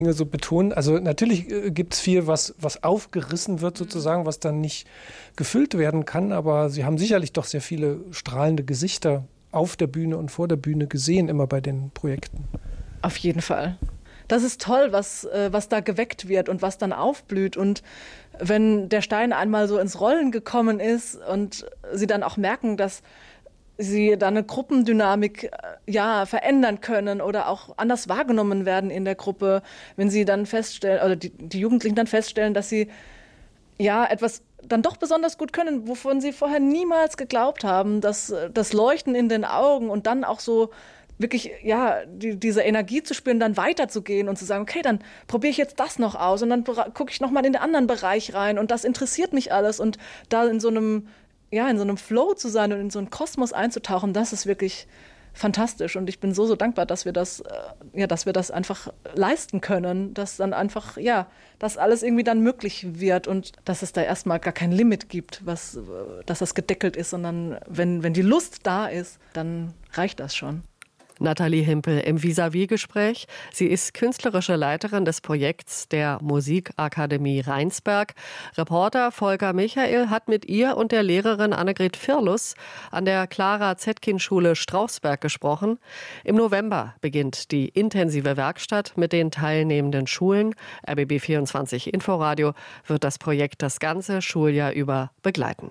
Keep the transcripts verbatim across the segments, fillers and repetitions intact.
so betonen. Also natürlich äh, gibt es viel, was, was aufgerissen wird sozusagen, was dann nicht gefüllt werden kann, aber Sie haben sicherlich doch sehr viele strahlende Gesichter auf der Bühne und vor der Bühne gesehen, immer bei den Projekten. Auf jeden Fall. Das ist toll, was, äh, was da geweckt wird und was dann aufblüht. Und wenn der Stein einmal so ins Rollen gekommen ist und Sie dann auch merken, dass Sie dann eine Gruppendynamik äh, ja, verändern können oder auch anders wahrgenommen werden in der Gruppe, wenn Sie dann feststellen, oder die, die Jugendlichen dann feststellen, dass sie ja etwas dann doch besonders gut können, wovon sie vorher niemals geglaubt haben, dass das Leuchten in den Augen und dann auch so wirklich, ja, die, diese Energie zu spüren, dann weiterzugehen und zu sagen, okay, dann probiere ich jetzt das noch aus und dann gucke ich nochmal in den anderen Bereich rein und das interessiert mich alles und da in so einem, ja, in so einem Flow zu sein und in so einen Kosmos einzutauchen, das ist wirklich fantastisch und ich bin so, so dankbar, dass wir das, ja, dass wir das einfach leisten können, dass dann einfach, ja, dass alles irgendwie dann möglich wird und dass es da erstmal gar kein Limit gibt, was, dass das gedeckelt ist, sondern wenn, wenn die Lust da ist, dann reicht das schon. Nathalie Himpel im Vis-à-vis-Gespräch. Sie ist künstlerische Leiterin des Projekts der Musikakademie Rheinsberg. Reporter Volker Michael hat mit ihr und der Lehrerin Annegret Firlus an der Clara-Zetkin-Schule Strausberg gesprochen. Im November beginnt die intensive Werkstatt mit den teilnehmenden Schulen. R B B vierundzwanzig Inforadio wird das Projekt das ganze Schuljahr über begleiten.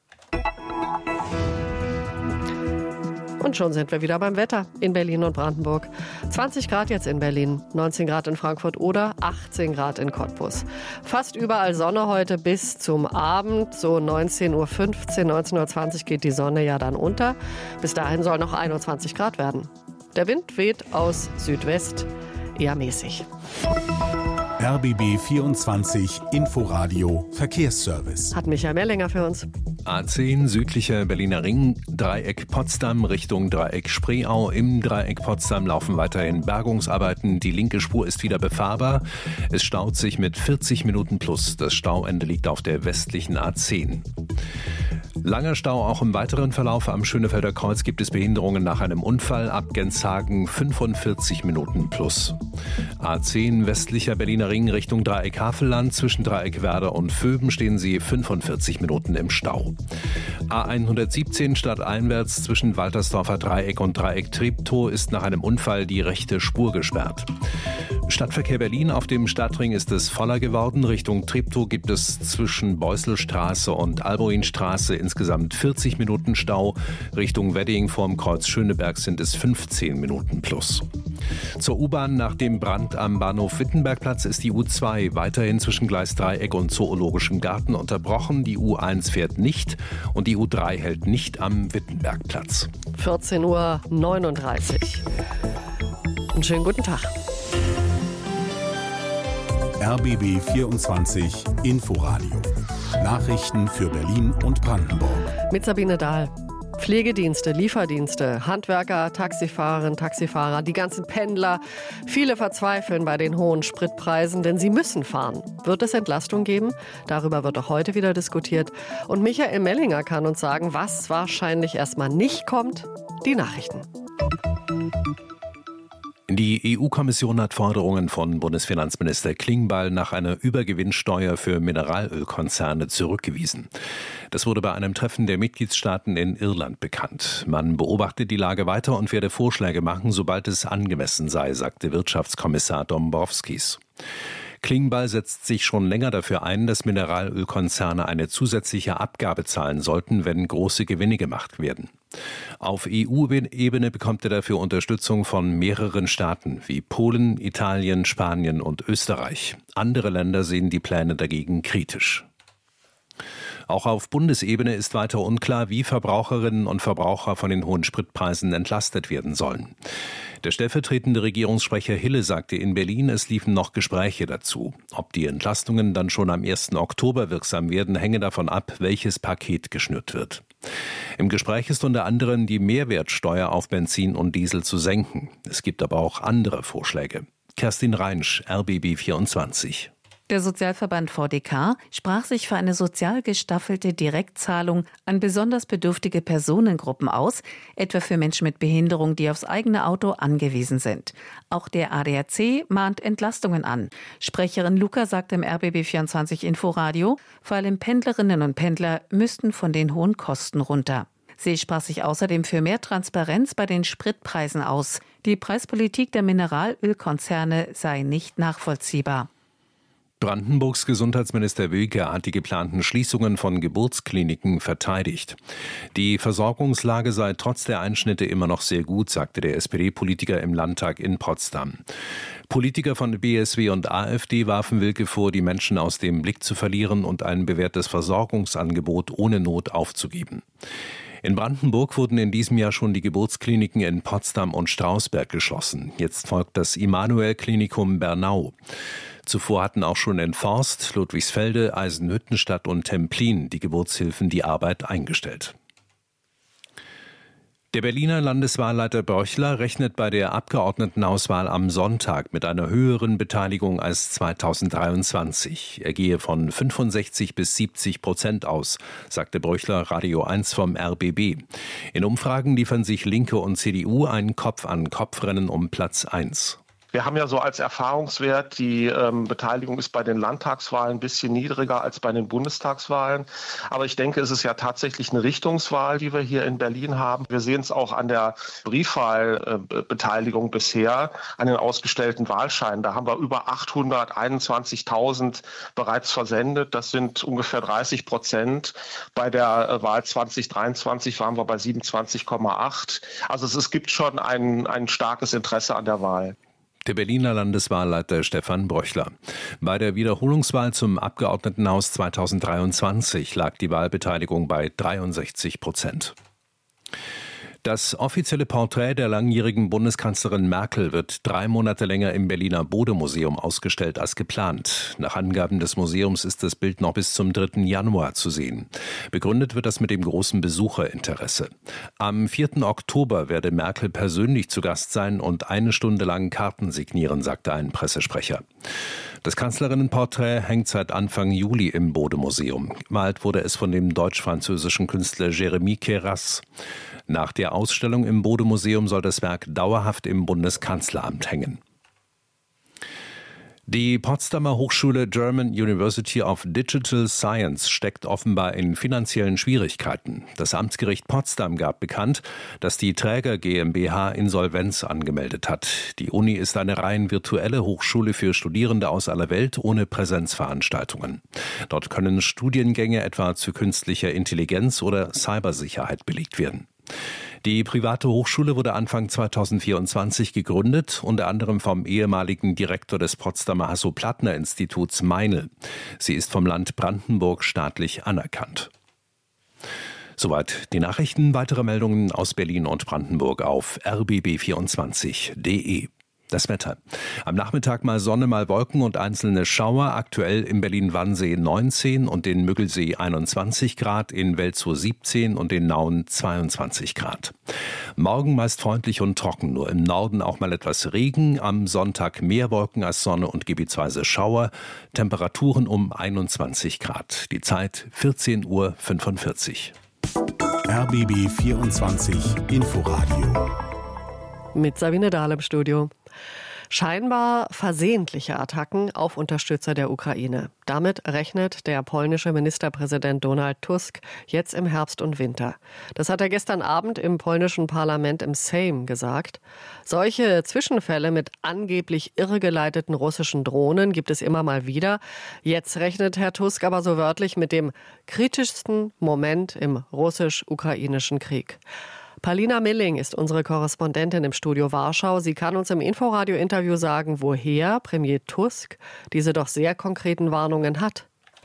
Und schon sind wir wieder beim Wetter in Berlin und Brandenburg. zwanzig Grad jetzt in Berlin, neunzehn Grad in Frankfurt oder achtzehn Grad in Cottbus. Fast überall Sonne heute bis zum Abend. So neunzehn Uhr fünfzehn, neunzehn Uhr zwanzig geht die Sonne ja dann unter. Bis dahin soll noch einundzwanzig Grad werden. Der Wind weht aus Südwest, eher mäßig. R B B vierundzwanzig Inforadio Verkehrsservice. Hat Michael Mellinger für uns. A zehn südlicher Berliner Ring, Dreieck Potsdam Richtung Dreieck Spreeau. Im Dreieck Potsdam laufen weiterhin Bergungsarbeiten. Die linke Spur ist wieder befahrbar. Es staut sich mit vierzig Minuten plus. Das Stauende liegt auf der westlichen A zehn. Langer Stau auch im weiteren Verlauf. Am Schönefelder Kreuz gibt es Behinderungen nach einem Unfall. Ab Genshagen fünfundvierzig Minuten plus. A zehn westlicher Berliner Ring Richtung Dreieck Havelland. Zwischen Dreieck Werder und Vöben stehen Sie fünfundvierzig Minuten im Stau. A hundertsiebzehn stadteinwärts zwischen Waltersdorfer Dreieck und Dreieck Treptow ist nach einem Unfall die rechte Spur gesperrt. Stadtverkehr Berlin. Auf dem Stadtring ist es voller geworden. Richtung Treptow gibt es zwischen Beuselstraße und Alboinstraße insgesamt vierzig Minuten Stau. Richtung Wedding vorm Kreuz Schöneberg sind es fünfzehn Minuten plus. Zur U-Bahn nach dem Brand am Bahnhof Wittenbergplatz ist die U zwei weiterhin zwischen Gleis Dreieck und Zoologischem Garten unterbrochen. Die U eins fährt nicht und die U drei hält nicht am Wittenbergplatz. vierzehn Uhr neununddreißig. Einen schönen guten Tag. R B B vierundzwanzig Inforadio. Nachrichten für Berlin und Brandenburg. Mit Sabine Dahl. Pflegedienste, Lieferdienste, Handwerker, Taxifahrerinnen, Taxifahrer, die ganzen Pendler. Viele verzweifeln bei den hohen Spritpreisen, denn sie müssen fahren. Wird es Entlastung geben? Darüber wird auch heute wieder diskutiert. Und Michael Mellinger kann uns sagen, was wahrscheinlich erstmal nicht kommt. Die Nachrichten. Die E U-Kommission hat Forderungen von Bundesfinanzminister Klingbeil nach einer Übergewinnsteuer für Mineralölkonzerne zurückgewiesen. Das wurde bei einem Treffen der Mitgliedstaaten in Irland bekannt. Man beobachtet die Lage weiter und werde Vorschläge machen, sobald es angemessen sei, sagte Wirtschaftskommissar Dombrovskis. Klingbeil setzt sich schon länger dafür ein, dass Mineralölkonzerne eine zusätzliche Abgabe zahlen sollten, wenn große Gewinne gemacht werden. Auf E U-Ebene bekommt er dafür Unterstützung von mehreren Staaten wie Polen, Italien, Spanien und Österreich. Andere Länder sehen die Pläne dagegen kritisch. Auch auf Bundesebene ist weiter unklar, wie Verbraucherinnen und Verbraucher von den hohen Spritpreisen entlastet werden sollen. Der stellvertretende Regierungssprecher Hille sagte in Berlin, es liefen noch Gespräche dazu. Ob die Entlastungen dann schon am ersten Oktober wirksam werden, hänge davon ab, welches Paket geschnürt wird. Im Gespräch ist unter anderem die Mehrwertsteuer auf Benzin und Diesel zu senken. Es gibt aber auch andere Vorschläge. Kerstin Reinsch, R B B vierundzwanzig. Der Sozialverband V D K sprach sich für eine sozial gestaffelte Direktzahlung an besonders bedürftige Personengruppen aus, etwa für Menschen mit Behinderung, die aufs eigene Auto angewiesen sind. Auch der A D A C mahnt Entlastungen an. Sprecherin Luca sagt im R B B vierundzwanzig Inforadio, vor allem Pendlerinnen und Pendler müssten von den hohen Kosten runter. Sie sprach sich außerdem für mehr Transparenz bei den Spritpreisen aus. Die Preispolitik der Mineralölkonzerne sei nicht nachvollziehbar. Brandenburgs Gesundheitsminister Wilke hat die geplanten Schließungen von Geburtskliniken verteidigt. Die Versorgungslage sei trotz der Einschnitte immer noch sehr gut, sagte der S P D-Politiker im Landtag in Potsdam. Politiker von B S W und A f D warfen Wilke vor, die Menschen aus dem Blick zu verlieren und ein bewährtes Versorgungsangebot ohne Not aufzugeben. In Brandenburg wurden in diesem Jahr schon die Geburtskliniken in Potsdam und Strausberg geschlossen. Jetzt folgt das Immanuel-Klinikum Bernau. Zuvor hatten auch schon in Forst, Ludwigsfelde, Eisenhüttenstadt und Templin die Geburtshilfen die Arbeit eingestellt. Der Berliner Landeswahlleiter Börchler rechnet bei der Abgeordnetenhauswahl am Sonntag mit einer höheren Beteiligung als zweitausenddreiundzwanzig. Er gehe von fünfundsechzig bis siebzig Prozent aus, sagte Börchler Radio eins vom R B B. In Umfragen liefern sich Linke und C D U ein Kopf-an-Kopf-Rennen um Platz eins. Wir haben ja so als Erfahrungswert, die ähm, Beteiligung ist bei den Landtagswahlen ein bisschen niedriger als bei den Bundestagswahlen. Aber ich denke, es ist ja tatsächlich eine Richtungswahl, die wir hier in Berlin haben. Wir sehen es auch an der Briefwahlbeteiligung äh, bisher, an den ausgestellten Wahlscheinen. Da haben wir über achthunderteinundzwanzigtausend bereits versendet. Das sind ungefähr dreißig Prozent. Bei der äh, Wahl zwanzig dreiundzwanzig waren wir bei siebenundzwanzig Komma acht. Also es, es gibt schon ein, ein starkes Interesse an der Wahl. Der Berliner Landeswahlleiter Stefan Börchler. Bei der Wiederholungswahl zum Abgeordnetenhaus zweitausenddreiundzwanzig lag die Wahlbeteiligung bei dreiundsechzig Prozent. Das offizielle Porträt der langjährigen Bundeskanzlerin Merkel wird drei Monate länger im Berliner Bode-Museum ausgestellt als geplant. Nach Angaben des Museums ist das Bild noch bis zum dritten Januar zu sehen. Begründet wird das mit dem großen Besucherinteresse. Am vierten Oktober werde Merkel persönlich zu Gast sein und eine Stunde lang Karten signieren, sagte ein Pressesprecher. Das Kanzlerinnenporträt hängt seit Anfang Juli im Bode-Museum. Gemalt wurde es von dem deutsch-französischen Künstler Jérémy Queyras. Nach der Ausstellung im Bode-Museum soll das Werk dauerhaft im Bundeskanzleramt hängen. Die Potsdamer Hochschule German University of Digital Science steckt offenbar in finanziellen Schwierigkeiten. Das Amtsgericht Potsdam gab bekannt, dass die Träger GmbH Insolvenz angemeldet hat. Die Uni ist eine rein virtuelle Hochschule für Studierende aus aller Welt ohne Präsenzveranstaltungen. Dort können Studiengänge etwa zu künstlicher Intelligenz oder Cybersicherheit belegt werden. Die private Hochschule wurde Anfang zweitausendvierundzwanzig gegründet, unter anderem vom ehemaligen Direktor des Potsdamer Hasso-Plattner-Instituts Meinl. Sie ist vom Land Brandenburg staatlich anerkannt. Soweit die Nachrichten. Weitere Meldungen aus Berlin und Brandenburg auf r b b vierundzwanzig punkt d e. Das Wetter. Am Nachmittag mal Sonne, mal Wolken und einzelne Schauer. Aktuell im Berlin-Wannsee neunzehn und den Müggelsee einundzwanzig Grad, in Welzow siebzehn und den Nauen zweiundzwanzig Grad. Morgen meist freundlich und trocken, nur im Norden auch mal etwas Regen. Am Sonntag mehr Wolken als Sonne und gebietsweise Schauer. Temperaturen um einundzwanzig Grad. Die Zeit vierzehn Uhr fünfundvierzig. R B B vierundzwanzig Inforadio. Mit Sabine Dahl im Studio. Scheinbar versehentliche Attacken auf Unterstützer der Ukraine. Damit rechnet der polnische Ministerpräsident Donald Tusk jetzt im Herbst und Winter. Das hat er gestern Abend im polnischen Parlament im Sejm gesagt. Solche Zwischenfälle mit angeblich irrgeleiteten russischen Drohnen gibt es immer mal wieder. Jetzt rechnet Herr Tusk aber so wörtlich mit dem kritischsten Moment im russisch-ukrainischen Krieg. Paulina Milling ist unsere Korrespondentin im Studio Warschau. Sie kann uns im Inforadio-Interview sagen, woher Premier Tusk diese doch sehr konkreten Warnungen hat.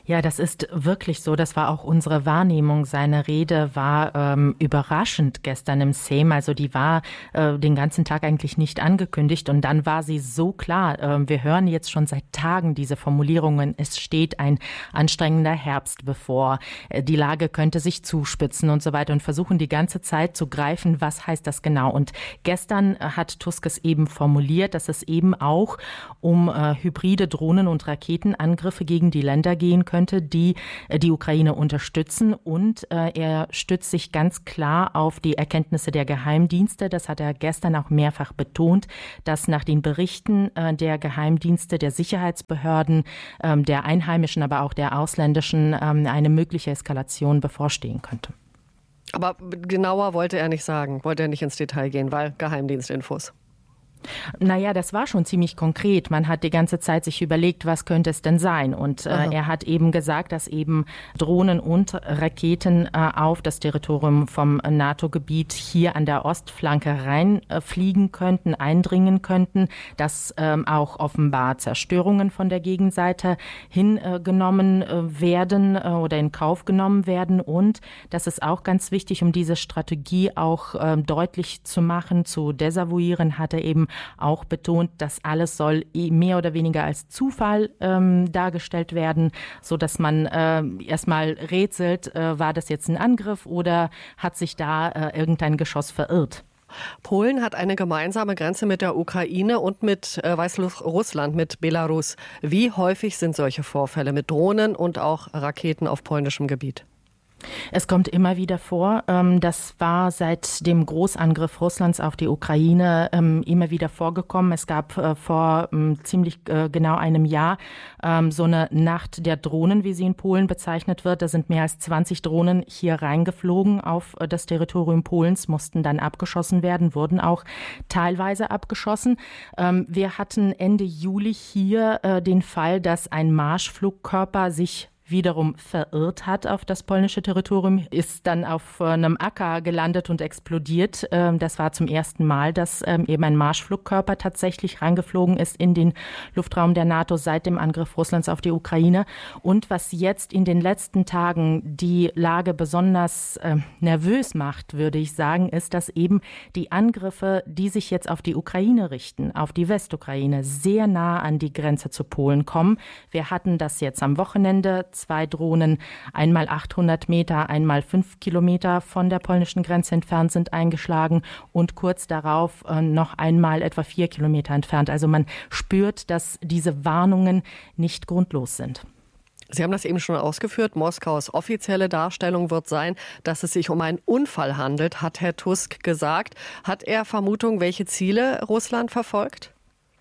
Ja, das ist wirklich so. Das war auch unsere Wahrnehmung. Seine Rede war ähm, überraschend gestern im Sejm. Also die war äh, den ganzen Tag eigentlich nicht angekündigt. Und dann war sie so klar. Äh, wir hören jetzt schon seit Tagen diese Formulierungen. Es steht ein anstrengender Herbst bevor. Äh, die Lage könnte sich zuspitzen und so weiter. Und versuchen die ganze Zeit zu greifen, was heißt das genau. Und gestern äh, hat Tusk es eben formuliert, dass es eben auch um äh, hybride Drohnen- und Raketenangriffe gegen die Länder gehen könnte, die die Ukraine unterstützen. Und äh, er stützt sich ganz klar auf die Erkenntnisse der Geheimdienste. Das hat er gestern auch mehrfach betont, dass nach den Berichten äh, der Geheimdienste, der Sicherheitsbehörden, äh, der einheimischen, aber auch der ausländischen, äh, eine mögliche Eskalation bevorstehen könnte. Aber genauer wollte er nicht sagen, wollte er nicht ins Detail gehen, weil Geheimdienstinfos. Naja, das war schon ziemlich konkret. Man hat die ganze Zeit sich überlegt, was könnte es denn sein? Und äh, er hat eben gesagt, dass eben Drohnen und Raketen äh, auf das Territorium vom NATO-Gebiet hier an der Ostflanke reinfliegen äh, könnten, eindringen könnten, dass ähm, auch offenbar Zerstörungen von der Gegenseite hingenommen äh, werden äh, oder in Kauf genommen werden. Und das ist auch ganz wichtig, um diese Strategie auch äh, deutlich zu machen, zu desavouieren, hat er eben auch betont, dass alles soll mehr oder weniger als Zufall ähm, dargestellt werden, so dass man äh, erstmal rätselt, äh, war das jetzt ein Angriff oder hat sich da äh, irgendein Geschoss verirrt? Polen hat eine gemeinsame Grenze mit der Ukraine und mit äh, Weißrussland, mit Belarus. Wie häufig sind solche Vorfälle mit Drohnen und auch Raketen auf polnischem Gebiet? Es kommt immer wieder vor. Das war seit dem Großangriff Russlands auf die Ukraine immer wieder vorgekommen. Es gab vor ziemlich genau einem Jahr so eine Nacht der Drohnen, wie sie in Polen bezeichnet wird. Da sind mehr als zwanzig Drohnen hier reingeflogen auf das Territorium Polens, mussten dann abgeschossen werden, wurden auch teilweise abgeschossen. Wir hatten Ende Juli hier den Fall, dass ein Marschflugkörper sich wiederum verirrt hat auf das polnische Territorium, ist dann auf einem Acker gelandet und explodiert. Das war zum ersten Mal, dass eben ein Marschflugkörper tatsächlich reingeflogen ist in den Luftraum der NATO seit dem Angriff Russlands auf die Ukraine. Und was jetzt in den letzten Tagen die Lage besonders äh, nervös macht, würde ich sagen, ist, dass eben die Angriffe, die sich jetzt auf die Ukraine richten, auf die Westukraine, sehr nah an die Grenze zu Polen kommen. Wir hatten das jetzt am Wochenende. Zwei Drohnen, einmal achthundert Meter, einmal fünf Kilometer von der polnischen Grenze entfernt sind eingeschlagen und kurz darauf äh, noch einmal etwa vier Kilometer entfernt. Also man spürt, dass diese Warnungen nicht grundlos sind. Sie haben das eben schon ausgeführt. Moskaus offizielle Darstellung wird sein, dass es sich um einen Unfall handelt, hat Herr Tusk gesagt. Hat er Vermutung, welche Ziele Russland verfolgt?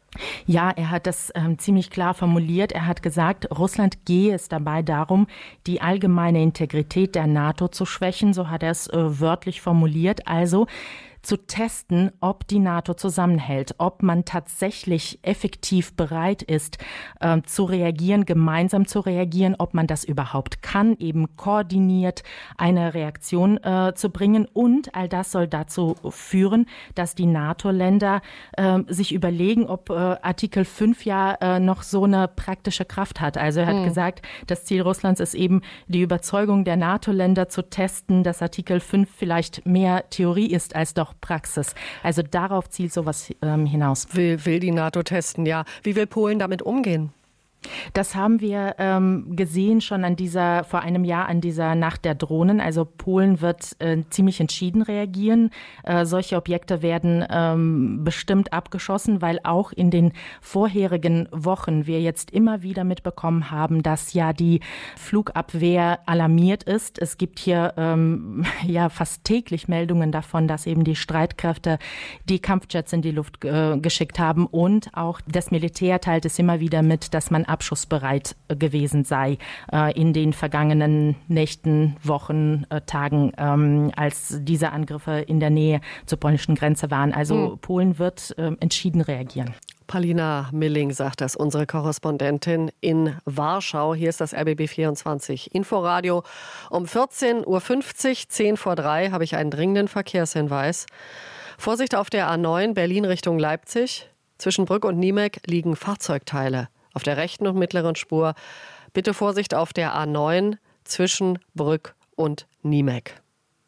Ja, er hat das ähm, ziemlich klar formuliert. Er hat gesagt, Russland gehe es dabei darum, die allgemeine Integrität der NATO zu schwächen. So hat er es äh, wörtlich formuliert. Also zu testen, ob die NATO zusammenhält, ob man tatsächlich effektiv bereit ist, äh, zu reagieren, gemeinsam zu reagieren, ob man das überhaupt kann, eben koordiniert eine Reaktion äh, zu bringen. Und all das soll dazu führen, dass die NATO-Länder äh, sich überlegen, ob äh, Artikel fünf ja äh, noch so eine praktische Kraft hat. Also er hat mhm. gesagt, das Ziel Russlands ist eben, die Überzeugung der NATO-Länder zu testen, dass Artikel fünf vielleicht mehr Theorie ist als doch Praxis. Also darauf zielt sowas ähm, hinaus. Will, will die NATO testen, ja. Wie will Polen damit umgehen? Das haben wir ähm, gesehen schon an dieser, vor einem Jahr an dieser Nacht der Drohnen. Also Polen wird äh, ziemlich entschieden reagieren. Äh, solche Objekte werden ähm, bestimmt abgeschossen, weil auch in den vorherigen Wochen wir jetzt immer wieder mitbekommen haben, dass ja die Flugabwehr alarmiert ist. Es gibt hier ähm, ja fast täglich Meldungen davon, dass eben die Streitkräfte die Kampfjets in die Luft äh, geschickt haben. Und auch das Militär teilt es immer wieder mit, dass man abschussbereit gewesen sei äh, in den vergangenen Nächten, Wochen, äh, Tagen, ähm, als diese Angriffe in der Nähe zur polnischen Grenze waren. Also mhm. Polen wird äh, entschieden reagieren. Palina Milling sagt das, unsere Korrespondentin in Warschau. Hier ist das R B B vierundzwanzig Inforadio. Um vierzehn Uhr fünfzig, zehn vor drei, habe ich einen dringenden Verkehrshinweis. Vorsicht auf der A neun, Berlin Richtung Leipzig. Zwischen Brück und Niemek liegen Fahrzeugteile. Auf der rechten und mittleren Spur Bitte Vorsicht auf der A neun zwischen Brück und Niemek.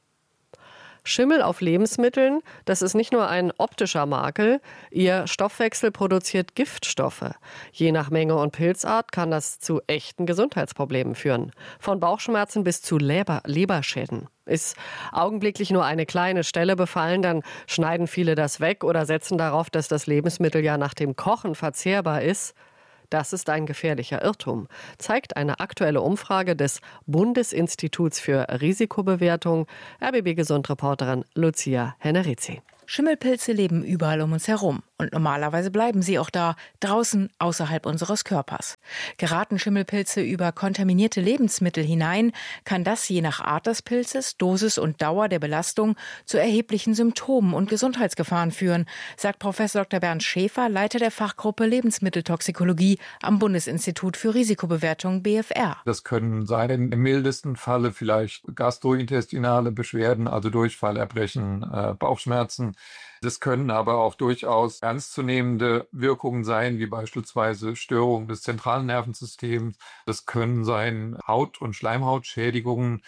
Schimmel auf Lebensmitteln, das ist nicht nur ein optischer Makel, ihr Stoffwechsel produziert Giftstoffe. Je nach Menge und Pilzart kann das zu echten Gesundheitsproblemen führen. Von Bauchschmerzen bis zu Leber- Leberschäden. Ist augenblicklich nur eine kleine Stelle befallen, dann schneiden viele das weg oder setzen darauf, dass das Lebensmittel ja nach dem Kochen verzehrbar ist. Das ist ein gefährlicher Irrtum, zeigt eine aktuelle Umfrage des Bundesinstituts für Risikobewertung. R B B-Gesund-Reporterin Lucia Henerici. Schimmelpilze leben überall um uns herum und normalerweise bleiben sie auch da, draußen außerhalb unseres Körpers. Geraten Schimmelpilze über kontaminierte Lebensmittel hinein, kann das je nach Art des Pilzes, Dosis und Dauer der Belastung zu erheblichen Symptomen und Gesundheitsgefahren führen, sagt Professor Doktor Bernd Schäfer, Leiter der Fachgruppe Lebensmitteltoxikologie am Bundesinstitut für Risikobewertung B F R. Das können sein, im mildesten Falle vielleicht gastrointestinale Beschwerden, also Durchfall, Erbrechen, äh, Bauchschmerzen. Das können aber auch durchaus ernstzunehmende Wirkungen sein, wie beispielsweise Störungen des zentralen Nervensystems. Das können sein Haut- und Schleimhautschädigungen.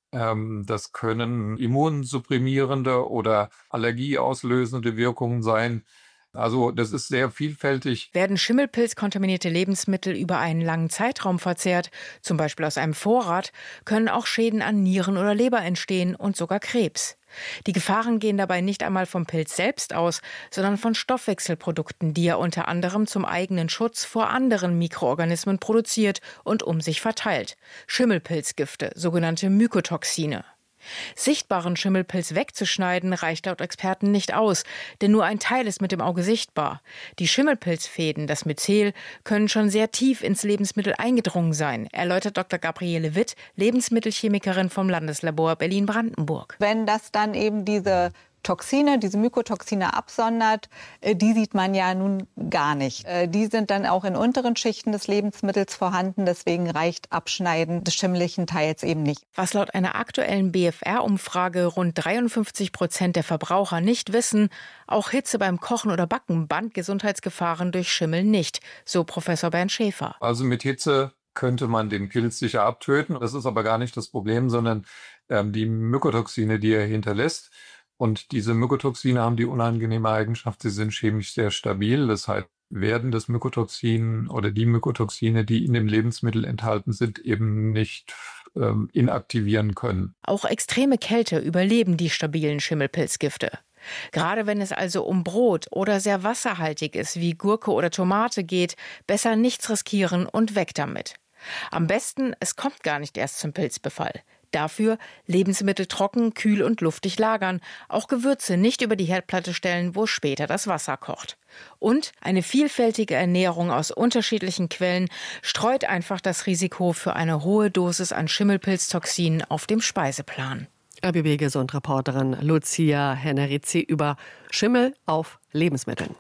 Das können immunsupprimierende oder allergieauslösende Wirkungen sein. Also das ist sehr vielfältig. Werden schimmelpilzkontaminierte Lebensmittel über einen langen Zeitraum verzehrt, zum Beispiel aus einem Vorrat, können auch Schäden an Nieren oder Leber entstehen und sogar Krebs. Die Gefahren gehen dabei nicht einmal vom Pilz selbst aus, sondern von Stoffwechselprodukten, die er unter anderem zum eigenen Schutz vor anderen Mikroorganismen produziert und um sich verteilt. Schimmelpilzgifte, sogenannte Mykotoxine. Sichtbaren Schimmelpilz wegzuschneiden reicht laut Experten nicht aus, denn nur ein Teil ist mit dem Auge sichtbar. Die Schimmelpilzfäden, das Myzel, können schon sehr tief ins Lebensmittel eingedrungen sein, erläutert Doktor Gabriele Witt, Lebensmittelchemikerin vom Landeslabor Berlin-Brandenburg. Wenn das dann eben diese Toxine, diese Mykotoxine absondert, die sieht man ja nun gar nicht. Die sind dann auch in unteren Schichten des Lebensmittels vorhanden, deswegen reicht Abschneiden des schimmeligen Teils eben nicht. Was laut einer aktuellen B F R-Umfrage rund dreiundfünfzig Prozent der Verbraucher nicht wissen, auch Hitze beim Kochen oder Backen bannt Gesundheitsgefahren durch Schimmel nicht, so Professor Bernd Schäfer. Also mit Hitze könnte man den Pilz sicher abtöten. Das ist aber gar nicht das Problem, sondern ähm, die Mykotoxine, die er hinterlässt. Und diese Mykotoxine haben die unangenehme Eigenschaft, sie sind chemisch sehr stabil. Das heißt, werden das Mykotoxin oder die Mykotoxine, die in dem Lebensmittel enthalten sind, eben nicht ähm, inaktivieren können. Auch extreme Kälte überleben die stabilen Schimmelpilzgifte. Gerade wenn es also um Brot oder sehr wasserhaltig ist, wie Gurke oder Tomate geht, besser nichts riskieren und weg damit. Am besten, es kommt gar nicht erst zum Pilzbefall. Dafür Lebensmittel trocken, kühl und luftig lagern. Auch Gewürze nicht über die Herdplatte stellen, wo später das Wasser kocht. Und eine vielfältige Ernährung aus unterschiedlichen Quellen streut einfach das Risiko für eine hohe Dosis an Schimmelpilztoxinen auf dem Speiseplan. R B B-Gesund-Reporterin Lucia Henerici über Schimmel auf Lebensmitteln.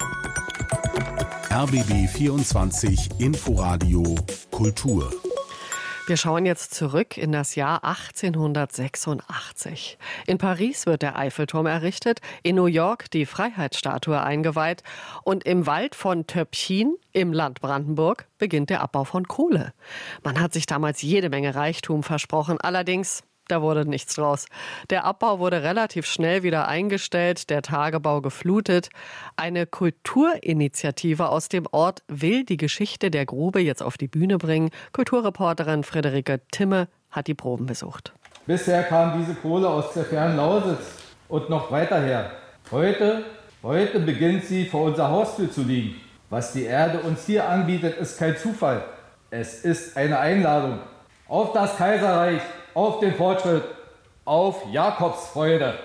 R B B vierundzwanzig Inforadio Kultur. Wir schauen jetzt zurück in das Jahr achtzehnhundertsechsundachtzig. In Paris wird der Eiffelturm errichtet, in New York die Freiheitsstatue eingeweiht und im Wald von Töpchin im Land Brandenburg beginnt der Abbau von Kohle. Man hat sich damals jede Menge Reichtum versprochen, allerdings da wurde nichts draus. Der Abbau wurde relativ schnell wieder eingestellt, der Tagebau geflutet. Eine Kulturinitiative aus dem Ort will die Geschichte der Grube jetzt auf die Bühne bringen. Kulturreporterin Friederike Timme hat die Proben besucht. Bisher kam diese Kohle aus der fernen Lausitz und noch weiter her. Heute, heute beginnt sie vor unserer Haustür zu liegen. Was die Erde uns hier anbietet, ist kein Zufall. Es ist eine Einladung auf das Kaiserreich, auf den Fortschritt, auf Jakobsfreude.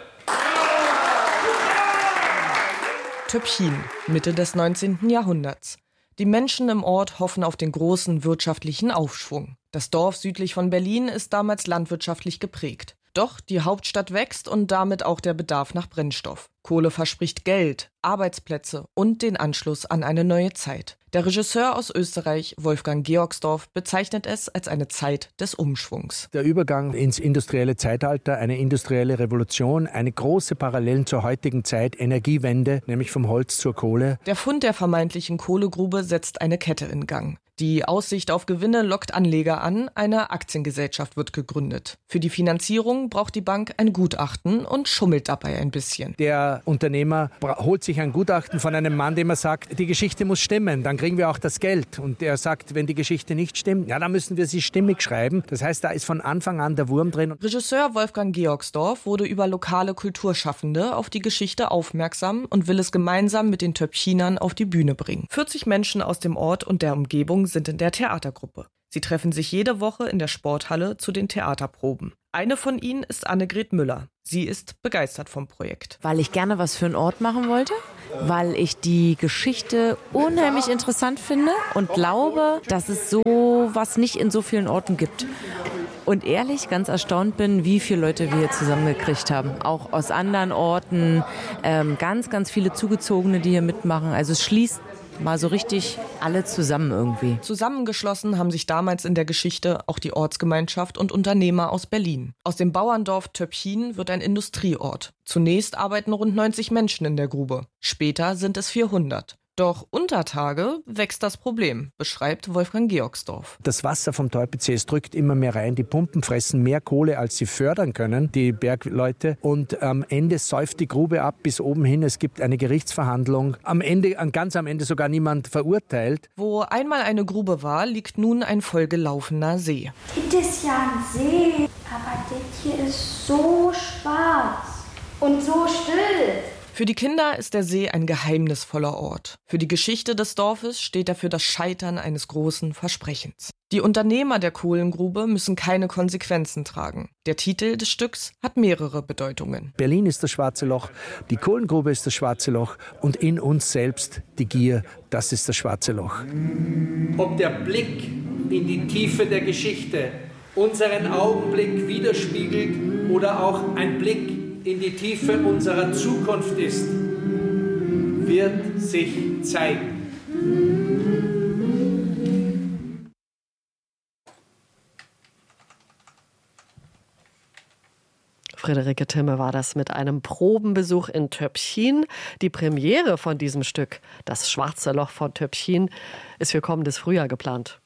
Töpchin, Mitte des neunzehnten Jahrhunderts. Die Menschen im Ort hoffen auf den großen wirtschaftlichen Aufschwung. Das Dorf südlich von Berlin ist damals landwirtschaftlich geprägt. Doch die Hauptstadt wächst und damit auch der Bedarf nach Brennstoff. Kohle verspricht Geld, Arbeitsplätze und den Anschluss an eine neue Zeit. Der Regisseur aus Österreich, Wolfgang Georgsdorf, bezeichnet es als eine Zeit des Umschwungs. Der Übergang ins industrielle Zeitalter, eine industrielle Revolution, eine große Parallelen zur heutigen Zeit, Energiewende, nämlich vom Holz zur Kohle. Der Fund der vermeintlichen Kohlegrube setzt eine Kette in Gang. Die Aussicht auf Gewinne lockt Anleger an, eine Aktiengesellschaft wird gegründet. Für die Finanzierung braucht die Bank ein Gutachten und schummelt dabei ein bisschen. Der Unternehmer holt sich ein Gutachten von einem Mann, dem er sagt, die Geschichte muss stimmen, dann kriegen wir auch das Geld. Und er sagt, wenn die Geschichte nicht stimmt, ja, dann müssen wir sie stimmig schreiben. Das heißt, da ist von Anfang an der Wurm drin. Regisseur Wolfgang Georgsdorf wurde über lokale Kulturschaffende auf die Geschichte aufmerksam und will es gemeinsam mit den Töpfchinern auf die Bühne bringen. vierzig Menschen aus dem Ort und der Umgebung sind in der Theatergruppe. Sie treffen sich jede Woche in der Sporthalle zu den Theaterproben. Eine von ihnen ist Annegret Müller. Sie ist begeistert vom Projekt. Weil ich gerne was für einen Ort machen wollte, weil ich die Geschichte unheimlich interessant finde und glaube, dass es so was nicht in so vielen Orten gibt. Und ehrlich ganz erstaunt bin, wie viele Leute wir hier zusammengekriegt haben. Auch aus anderen Orten, ähm, ganz, ganz viele Zugezogene, die hier mitmachen. Also es schließt mal so richtig alle zusammen irgendwie. Zusammengeschlossen haben sich damals in der Geschichte auch die Ortsgemeinschaft und Unternehmer aus Berlin. Aus dem Bauerndorf Töpfchin wird ein Industrieort. Zunächst arbeiten rund neunzig Menschen in der Grube. Später sind es vierhundert. Doch unter Tage wächst das Problem, beschreibt Wolfgang Georgsdorf. Das Wasser vom Teupitz, es drückt immer mehr rein. Die Pumpen fressen mehr Kohle, als sie fördern können, die Bergleute. Und am Ende säuft die Grube ab bis oben hin. Es gibt eine Gerichtsverhandlung. Am Ende, ganz am Ende sogar niemand verurteilt. Wo einmal eine Grube war, liegt nun ein vollgelaufener See. Das ist ja ein See, aber das hier ist so schwarz und so still. Für die Kinder ist der See ein geheimnisvoller Ort. Für die Geschichte des Dorfes steht er für das Scheitern eines großen Versprechens. Die Unternehmer der Kohlengrube müssen keine Konsequenzen tragen. Der Titel des Stücks hat mehrere Bedeutungen. Berlin ist das schwarze Loch, die Kohlengrube ist das schwarze Loch und in uns selbst die Gier, das ist das schwarze Loch. Ob der Blick in die Tiefe der Geschichte unseren Augenblick widerspiegelt oder auch ein Blick in die Tiefe unserer Zukunft ist, wird sich zeigen. Friederike Thimme war das mit einem Probenbesuch in Töpfchin. Die Premiere von diesem Stück, Das schwarze Loch von Töpfchin, ist für kommendes Frühjahr geplant.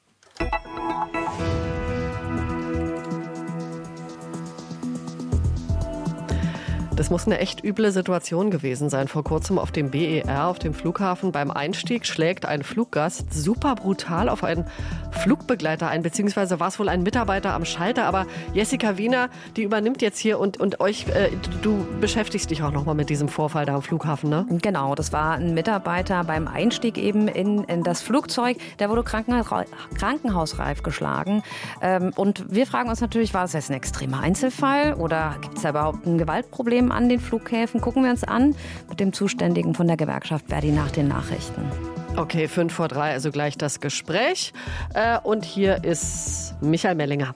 Das muss eine echt üble Situation gewesen sein. Vor kurzem auf dem B E R, auf dem Flughafen, beim Einstieg schlägt ein Fluggast super brutal auf einen Flugbegleiter ein, beziehungsweise war es wohl ein Mitarbeiter am Schalter. Aber Jessica Wiener, die übernimmt jetzt hier und, und euch, äh, du beschäftigst dich auch nochmal mit diesem Vorfall da am Flughafen, ne? Genau, das war ein Mitarbeiter beim Einstieg eben in, in das Flugzeug. Der wurde krankenha- krankenhausreif geschlagen. Ähm, und wir fragen uns natürlich, war es jetzt ein extremer Einzelfall oder gibt es da überhaupt ein Gewaltproblem an den Flughäfen? Gucken wir uns an mit dem Zuständigen von der Gewerkschaft Verdi nach den Nachrichten. Okay, fünf vor drei, also gleich das Gespräch. Äh, und hier ist Michael Mellinger.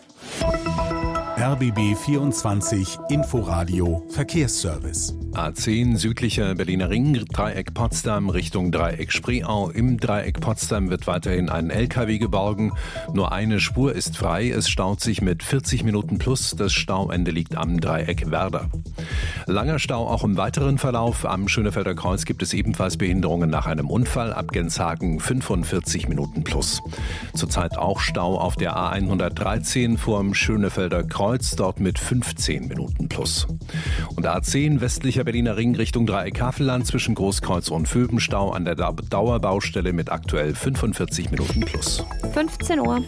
R B B vierundzwanzig Inforadio Verkehrsservice. A zehn südlicher Berliner Ring, Dreieck Potsdam Richtung Dreieck Spreeau. Im Dreieck Potsdam wird weiterhin ein L K W geborgen. Nur eine Spur ist frei. Es staut sich mit vierzig Minuten plus. Das Stauende liegt am Dreieck Werder. Langer Stau auch im weiteren Verlauf. Am Schönefelder Kreuz gibt es ebenfalls Behinderungen nach einem Unfall. Ab Genshagen fünfundvierzig Minuten plus. Zurzeit auch Stau auf der A hundertdreizehn vorm Schönefelder Kreuz, dort mit fünfzehn Minuten plus. Und A zehn westlicher Berliner Ring Richtung Dreieck Havelland zwischen Großkreuz und Vöbenstau an der Dauerbaustelle mit aktuell fünfundvierzig Minuten plus. fünfzehn Uhr.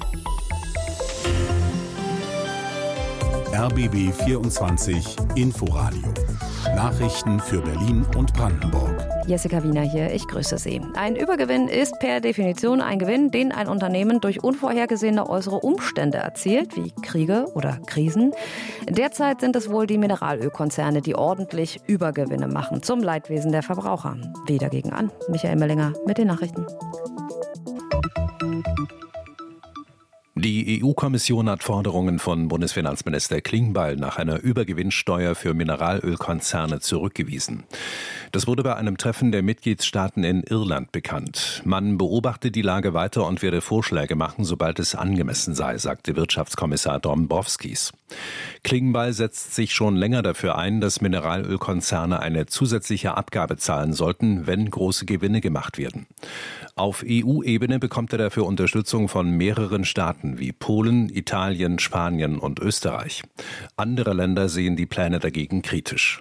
R B B vierundzwanzig Inforadio. Nachrichten für Berlin und Brandenburg. Jessica Wiener hier, ich grüße Sie. Ein Übergewinn ist per Definition ein Gewinn, den ein Unternehmen durch unvorhergesehene äußere Umstände erzielt, wie Kriege oder Krisen. Derzeit sind es wohl die Mineralölkonzerne, die ordentlich Übergewinne machen, zum Leidwesen der Verbraucher. Wie dagegen an? Michael Mellinger mit den Nachrichten. Die E U-Kommission hat Forderungen von Bundesfinanzminister Klingbeil nach einer Übergewinnsteuer für Mineralölkonzerne zurückgewiesen. Das wurde bei einem Treffen der Mitgliedstaaten in Irland bekannt. Man beobachte die Lage weiter und werde Vorschläge machen, sobald es angemessen sei, sagte Wirtschaftskommissar Dombrovskis. Klingbeil setzt sich schon länger dafür ein, dass Mineralölkonzerne eine zusätzliche Abgabe zahlen sollten, wenn große Gewinne gemacht werden. Auf E U-Ebene bekommt er dafür Unterstützung von mehreren Staaten wie Polen, Italien, Spanien und Österreich. Andere Länder sehen die Pläne dagegen kritisch.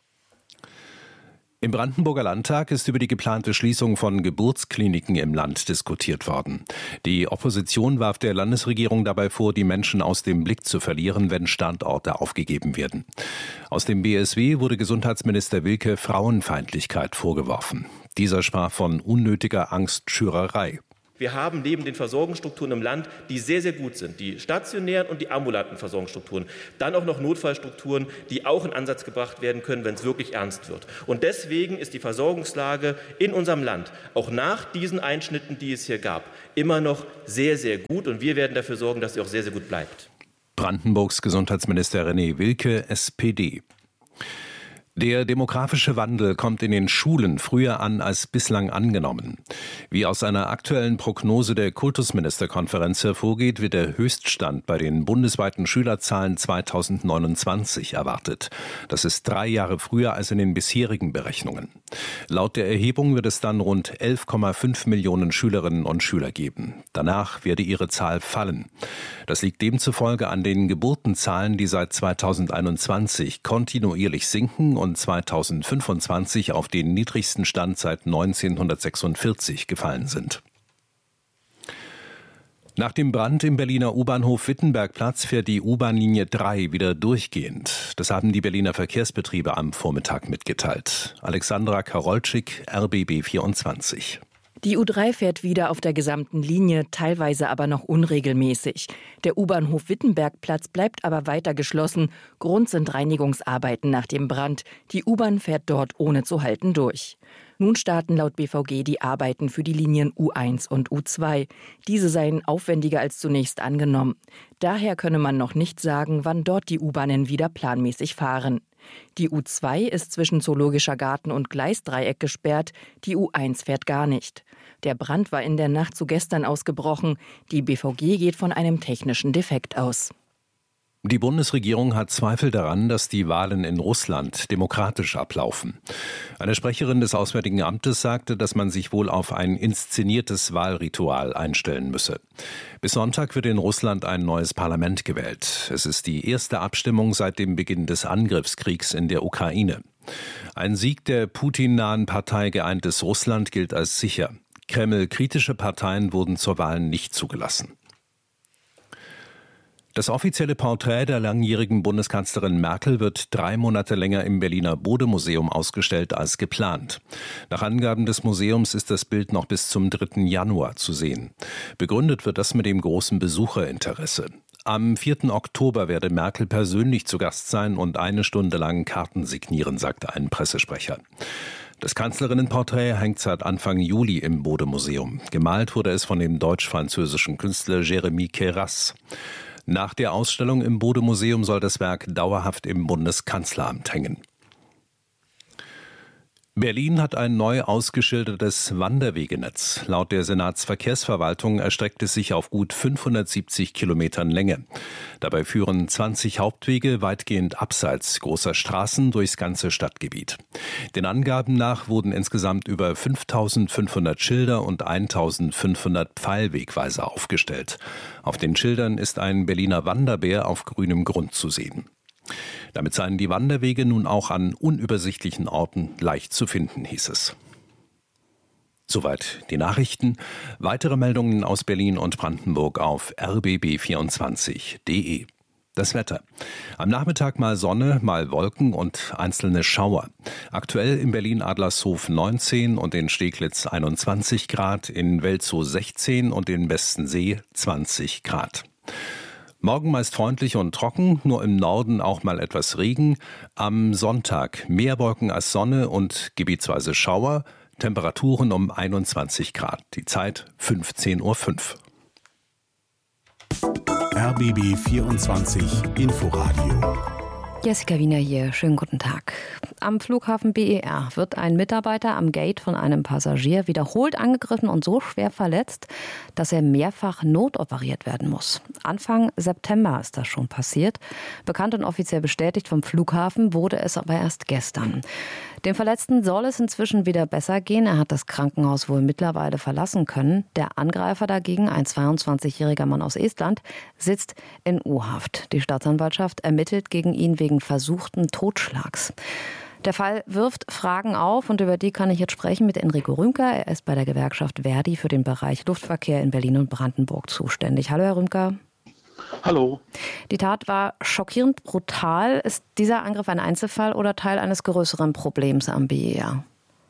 Im Brandenburger Landtag ist über die geplante Schließung von Geburtskliniken im Land diskutiert worden. Die Opposition warf der Landesregierung dabei vor, die Menschen aus dem Blick zu verlieren, wenn Standorte aufgegeben werden. Aus dem B S W wurde Gesundheitsminister Wilke Frauenfeindlichkeit vorgeworfen. Dieser sprach von unnötiger Angstschürerei. Wir haben neben den Versorgungsstrukturen im Land, die sehr, sehr gut sind, die stationären und die ambulanten Versorgungsstrukturen, dann auch noch Notfallstrukturen, die auch in Ansatz gebracht werden können, wenn es wirklich ernst wird. Und deswegen ist die Versorgungslage in unserem Land, auch nach diesen Einschnitten, die es hier gab, immer noch sehr, sehr gut. Und wir werden dafür sorgen, dass sie auch sehr, sehr gut bleibt. Brandenburgs Gesundheitsminister René Wilke, S P D. Der demografische Wandel kommt in den Schulen früher an als bislang angenommen. Wie aus einer aktuellen Prognose der Kultusministerkonferenz hervorgeht, wird der Höchststand bei den bundesweiten Schülerzahlen zweitausendneunundzwanzig erwartet. Das ist drei Jahre früher als in den bisherigen Berechnungen. Laut der Erhebung wird es dann rund elf Komma fünf Millionen Schülerinnen und Schüler geben. Danach werde ihre Zahl fallen. Das liegt demzufolge an den Geburtenzahlen, die seit zweitausendeinundzwanzig kontinuierlich sinken und zweitausendfünfundzwanzig auf den niedrigsten Stand seit neunzehnhundertsechsundvierzig gefallen sind. Nach dem Brand im Berliner U-Bahnhof Wittenbergplatz fährt die U-Bahn-Linie drei wieder durchgehend. Das haben die Berliner Verkehrsbetriebe am Vormittag mitgeteilt. Alexandra Karolczyk, R B B vierundzwanzig. Die U drei fährt wieder auf der gesamten Linie, teilweise aber noch unregelmäßig. Der U-Bahnhof Wittenbergplatz bleibt aber weiter geschlossen. Grund sind Reinigungsarbeiten nach dem Brand. Die U-Bahn fährt dort ohne zu halten durch. Nun starten laut B V G die Arbeiten für die Linien U eins und U zwei. Diese seien aufwendiger als zunächst angenommen. Daher könne man noch nicht sagen, wann dort die U-Bahnen wieder planmäßig fahren. Die U zwei ist zwischen Zoologischer Garten und Gleisdreieck gesperrt, die U eins fährt gar nicht. Der Brand war in der Nacht zu gestern ausgebrochen. Die B V G geht von einem technischen Defekt aus. Die Bundesregierung hat Zweifel daran, dass die Wahlen in Russland demokratisch ablaufen. Eine Sprecherin des Auswärtigen Amtes sagte, dass man sich wohl auf ein inszeniertes Wahlritual einstellen müsse. Bis Sonntag wird in Russland ein neues Parlament gewählt. Es ist die erste Abstimmung seit dem Beginn des Angriffskriegs in der Ukraine. Ein Sieg der Putin-nahen Partei Geeintes Russland gilt als sicher. Kreml-kritische Parteien wurden zur Wahl nicht zugelassen. Das offizielle Porträt der langjährigen Bundeskanzlerin Merkel wird drei Monate länger im Berliner Bode-Museum ausgestellt als geplant. Nach Angaben des Museums ist das Bild noch bis zum dritten Januar zu sehen. Begründet wird das mit dem großen Besucherinteresse. Am vierten Oktober werde Merkel persönlich zu Gast sein und eine Stunde lang Karten signieren, sagte ein Pressesprecher. Das Kanzlerinnenporträt hängt seit Anfang Juli im Bode-Museum. Gemalt wurde es von dem deutsch-französischen Künstler Jérémy Queyras. Nach der Ausstellung im Bode-Museum soll das Werk dauerhaft im Bundeskanzleramt hängen. Berlin hat ein neu ausgeschildertes Wanderwegenetz. Laut der Senatsverkehrsverwaltung erstreckt es sich auf gut fünfhundertsiebzig Kilometern Länge. Dabei führen zwanzig Hauptwege weitgehend abseits großer Straßen durchs ganze Stadtgebiet. Den Angaben nach wurden insgesamt über fünftausendfünfhundert Schilder und eintausendfünfhundert Pfeilwegweiser aufgestellt. Auf den Schildern ist ein Berliner Wanderbär auf grünem Grund zu sehen. Damit seien die Wanderwege nun auch an unübersichtlichen Orten leicht zu finden, hieß es. Soweit die Nachrichten. Weitere Meldungen aus Berlin und Brandenburg auf r b b vierundzwanzig punkt d e. Das Wetter. Am Nachmittag mal Sonne, mal Wolken und einzelne Schauer. Aktuell in Berlin-Adlershof neunzehn und in Steglitz einundzwanzig Grad, in Welzow sechzehn und in Bestensee zwanzig Grad. Morgen meist freundlich und trocken, nur im Norden auch mal etwas Regen. Am Sonntag mehr Wolken als Sonne und gebietsweise Schauer. Temperaturen um einundzwanzig Grad. Die Zeit fünfzehn Uhr fünf. R B B vierundzwanzig Inforadio. Jessica Wiener hier, schönen guten Tag. Am Flughafen B E R wird ein Mitarbeiter am Gate von einem Passagier wiederholt angegriffen und so schwer verletzt, dass er mehrfach notoperiert werden muss. Anfang September ist das schon passiert. Bekannt und offiziell bestätigt vom Flughafen wurde es aber erst gestern. Dem Verletzten soll es inzwischen wieder besser gehen. Er hat das Krankenhaus wohl mittlerweile verlassen können. Der Angreifer dagegen, ein zweiundzwanzigjähriger Mann aus Estland, sitzt in U-Haft. Die Staatsanwaltschaft ermittelt gegen ihn wegen versuchten Totschlags. Der Fall wirft Fragen auf und über die kann ich jetzt sprechen mit Enrico Rümker. Er ist bei der Gewerkschaft Verdi für den Bereich Luftverkehr in Berlin und Brandenburg zuständig. Hallo, Herr Rümker. Hallo. Die Tat war schockierend brutal. Ist dieser Angriff ein Einzelfall oder Teil eines größeren Problems am B E R?